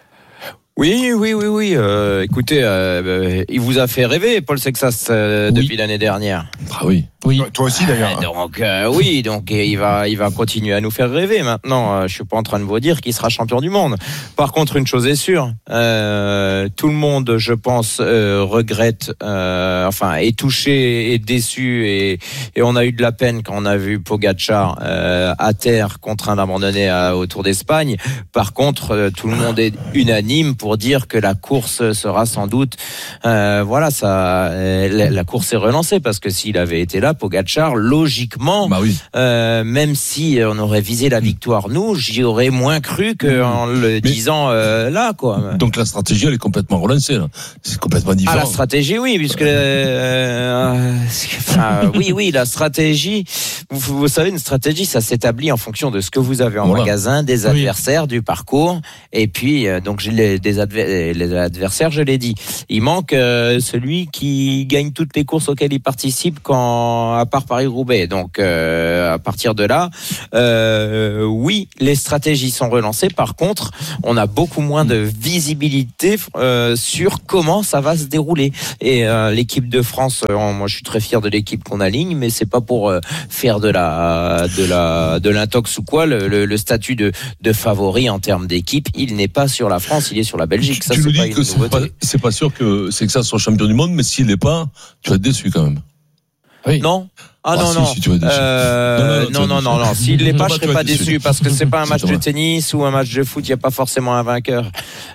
Oui, oui, oui, oui. Euh, écoutez, euh, euh, il vous a fait rêver, Paul Sexas, euh, Oui. depuis l'année dernière. Ah oui. Oui. Toi aussi d'ailleurs. Euh, donc euh, oui, donc euh, il va, il va continuer à nous faire rêver. Maintenant, euh, je suis pas en train de vous dire qu'il sera champion du monde. Par contre, une chose est sûre, euh, tout le monde, je pense, euh, regrette, euh, enfin, est touché, est déçu, et, et on a eu de la peine quand on a vu Pogacar euh, à terre, contraint d'abandonner à- au Tour d'Espagne. Par contre, euh, tout le monde est unanime pour dire que la course sera sans doute, euh, voilà, ça, euh, la, la course est relancée parce que s'il avait été là, Pogacar, logiquement, Bah oui. euh, même si on aurait visé la victoire, nous, j'y aurais moins cru qu'en le disant euh, là, quoi. Donc la stratégie, elle est complètement relancée. Là. C'est complètement Ah, différent. la stratégie, oui, puisque euh, enfin, oui, oui, la stratégie. Vous, vous savez, une stratégie, ça s'établit en fonction de ce que vous avez en Voilà. magasin, des Oui. adversaires, du parcours, et puis euh, donc j'ai les, des adver- les adversaires, je l'ai dit. Il manque euh, celui qui gagne toutes les courses auxquelles il participe, quand à part Paris-Roubaix. Donc euh, à partir de là, euh, oui, les stratégies sont relancées. Par contre, on a beaucoup moins de visibilité euh, sur comment ça va se dérouler. Et euh, l'équipe de France, euh, moi je suis très fier de l'équipe qu'on aligne, mais c'est pas pour euh, faire de la de la de l'intox ou quoi. Le, le, le statut de de favori en termes d'équipe, il n'est pas sur la France, il est sur la Belgique. Ça, tu c'est nous pas dis une que c'est pas, nouveauté. c'est pas sûr que c'est que ça soit champion du monde, mais s'il n'est pas, tu vas être déçu quand même. Oui. Non. Ah, Ah, non, si, non. si, tu vas être déçu. Euh, Non, non, non, tu non, vas non, être non, non. déçu. S'il l'est pas, Thomas, je tu serais vas pas être déçu. déçu parce que c'est pas un C'est match de Thomas. tennis ou un match de foot. Il n'y a pas forcément un vainqueur.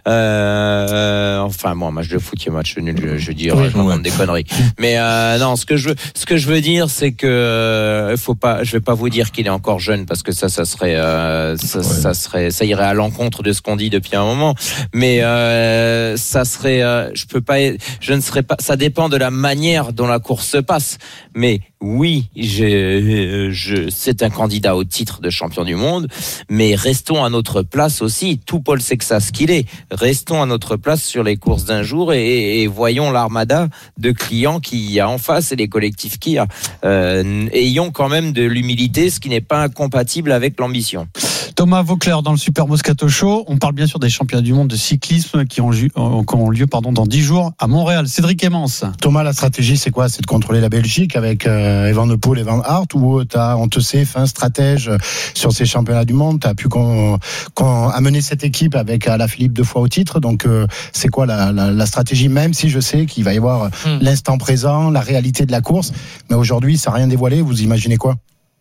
Euh, enfin, bon, un match de foot, il y a un match nul. Je, je dis, Oui. je raconte des conneries. Mais euh, non, ce que je veux, ce que je veux dire, c'est que euh, faut pas. Je vais pas vous dire qu'il est encore jeune parce que ça, ça serait, euh, ça, Ouais. ça serait, ça irait à l'encontre de ce qu'on dit depuis un moment. Mais euh, ça serait, euh, je peux pas, je ne serais pas. Ça dépend de la manière dont la course se passe. Mais oui, j'ai, je, c'est un candidat au titre de champion du monde, mais restons à notre place aussi, tout Paul Sexas qu'il est, restons à notre place sur les courses d'un jour et, et voyons l'armada de clients qu'il y a en face et les collectifs qu'il y a. Euh, ayons quand même de l'humilité, ce qui n'est pas incompatible avec l'ambition. Thomas Vauclair dans le Super Moscato Show. On parle bien sûr des championnats du monde de cyclisme qui ont, ju- euh, qui ont lieu pardon, dans dix jours à Montréal. Cédric Emmens. Thomas, la stratégie, c'est quoi? C'est de contrôler la Belgique avec euh, Evan de Poel et Van Aert, ou t'as, on te sait, fin stratège sur ces championnats du monde. T'as pu qu'on, qu'on amener cette équipe avec Alaphilippe deux fois au titre. Donc, euh, c'est quoi la, la, la stratégie? Même si je sais qu'il va y avoir Hmm. l'instant présent, la réalité de la course, mais aujourd'hui, ça n'a rien dévoilé. Vous imaginez quoi?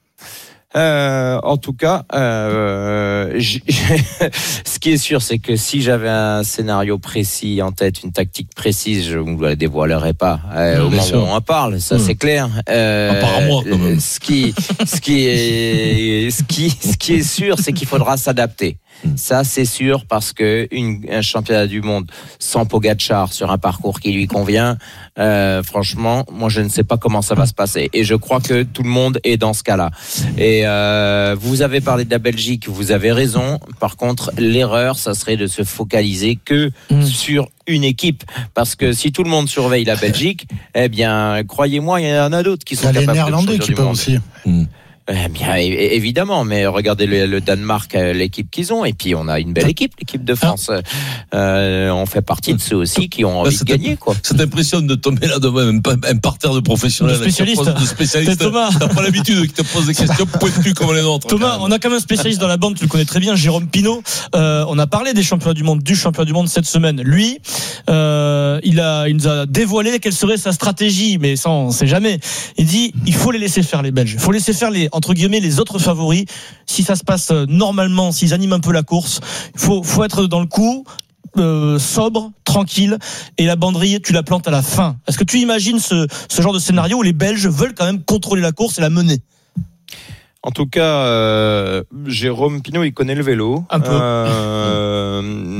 Euh, en tout cas, euh, j- ce qui est sûr, c'est que si j'avais un scénario précis en tête, une tactique précise, je ne vous la dévoilerai pas euh, Oui, au bien moment sûr. où on en parle. Ça, Oui. c'est clair. Euh, À part à moi, quand même. Ce qui, ce qui est, ce qui, ce qui est sûr, c'est qu'il faudra s'adapter. Ça, c'est sûr, parce que une, un championnat du monde sans Pogacar sur un parcours qui lui convient, euh, franchement, moi, je ne sais pas comment ça va se passer. Et je crois que tout le monde est dans ce cas-là. Et euh, vous avez parlé de la Belgique, vous avez raison. Par contre, l'erreur, ça serait de se focaliser que Mm. sur une équipe, parce que si tout le monde surveille la Belgique, eh bien, croyez-moi, il y en a d'autres qui Il y sont a les capables Néerlandais d'être qui champions peuvent du monde. aussi. Mmh. Eh bien, é- évidemment, mais regardez le, le Danemark, euh, l'équipe qu'ils ont, et puis on a une belle équipe, l'équipe de France. Euh, on fait partie de ceux aussi qui ont Là, envie de ça gagner, quoi. Ça t'impressionne de tomber là devant un, un parterre de professionnels, De spécialistes. de spécialistes. C'est Thomas. T'as pas l'habitude qu'ils te posent des questions pointues comme les nôtres. Thomas, on a quand même un spécialiste dans la bande, tu le connais très bien, Jérôme Pinault. Euh, on a parlé des championnats du monde, du championnat du monde cette semaine. Lui, euh, il a, il nous a dévoilé quelle serait sa stratégie, mais ça on sait jamais. Il dit, il faut les laisser faire les Belges. Il faut laisser faire les, entre guillemets, les autres favoris. Si ça se passe normalement, s'ils animent un peu la course, il faut, faut être dans le coup. Euh, sobre, tranquille, et la banderille, tu la plantes à la fin. Est-ce que tu imagines ce, ce genre de scénario où les Belges veulent quand même contrôler la course et la mener? En tout cas, euh, Jérôme Pinault, il connaît le vélo. Un peu. Euh,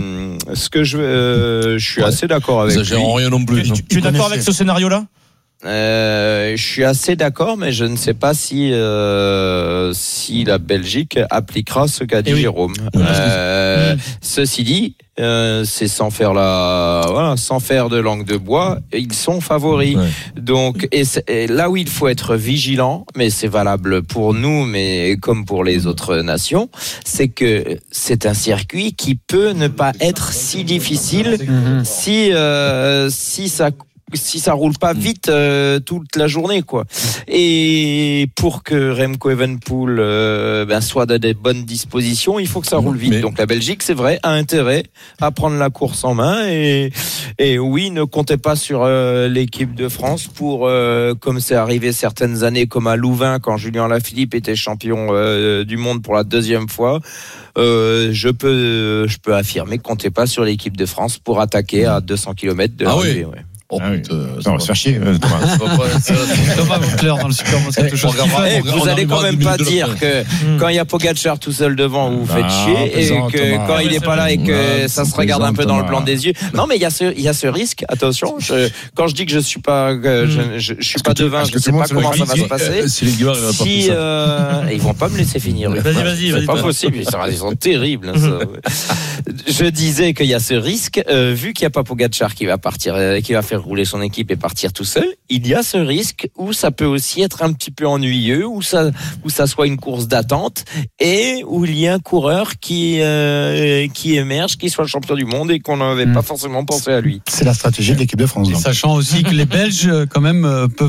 Ce que je, euh, je suis ouais. assez d'accord avec lui. Ça gère rien non plus. Tu, tu es d'accord avec ce scénario-là? Euh, je suis assez d'accord, mais je ne sais pas si euh, si la Belgique appliquera ce qu'a dit oui. Jérôme. Euh, mmh. Ceci dit, euh, c'est sans faire la voilà, sans faire de langue de bois, ils sont favoris. Ouais. Donc, et, et là où il faut être vigilant, mais c'est valable pour nous, mais comme pour les autres nations, c'est que c'est un circuit qui peut ne pas être si difficile mmh. si euh, si ça si ça roule pas vite euh, toute la journée, quoi. Et pour que Remco Evenepoel euh, ben, soit dans des bonnes dispositions, il faut que ça roule vite. Mais... Donc la Belgique, c'est vrai, a intérêt à prendre la course en main. Et, et oui, ne comptez pas sur euh, l'équipe de France pour, euh, comme c'est arrivé certaines années, comme à Louvain, quand Julien Lafilippe était champion euh, du monde pour la deuxième fois. Euh, je peux, je peux affirmer, comptez pas sur l'équipe de France pour attaquer à deux cents kilomètres de l'arrivée. Ah oui. Ouais. Oh, ah oui. euh, on va se faire chier. Euh, Thomas. Thomas Voeckler dans le Super Moscato Show. Hey, vous allez quand même pas dire que mmh. quand il y a Pogacar tout seul devant, vous vous faites ah, chier, plaisant, et que Thomas. Quand il est pas là et que ah, ça se regarde un peu Thomas. Dans le blanc des yeux. Non, mais il y a ce, il y a ce risque. Attention, je, quand je dis que je suis pas, que je, je, je suis pas devin, je sais pas comment ça va se passer. Si les gars, si euh, ils vont pas me laisser finir. Vas-y, vas-y, c'est pas possible. Ils sont terribles. Je disais qu'il y a ce risque, vu qu'il y a pas Pogacar qui va partir, qui va faire rouler son équipe et partir tout seul, il y a ce risque où ça peut aussi être un petit peu ennuyeux, où ça, où ça soit une course d'attente et où il y a un coureur qui, euh, qui émerge, qui soit le champion du monde et qu'on n'avait mmh. pas forcément pensé à lui. C'est la stratégie de l'équipe de France. Et sachant aussi que les Belges, quand même, peuvent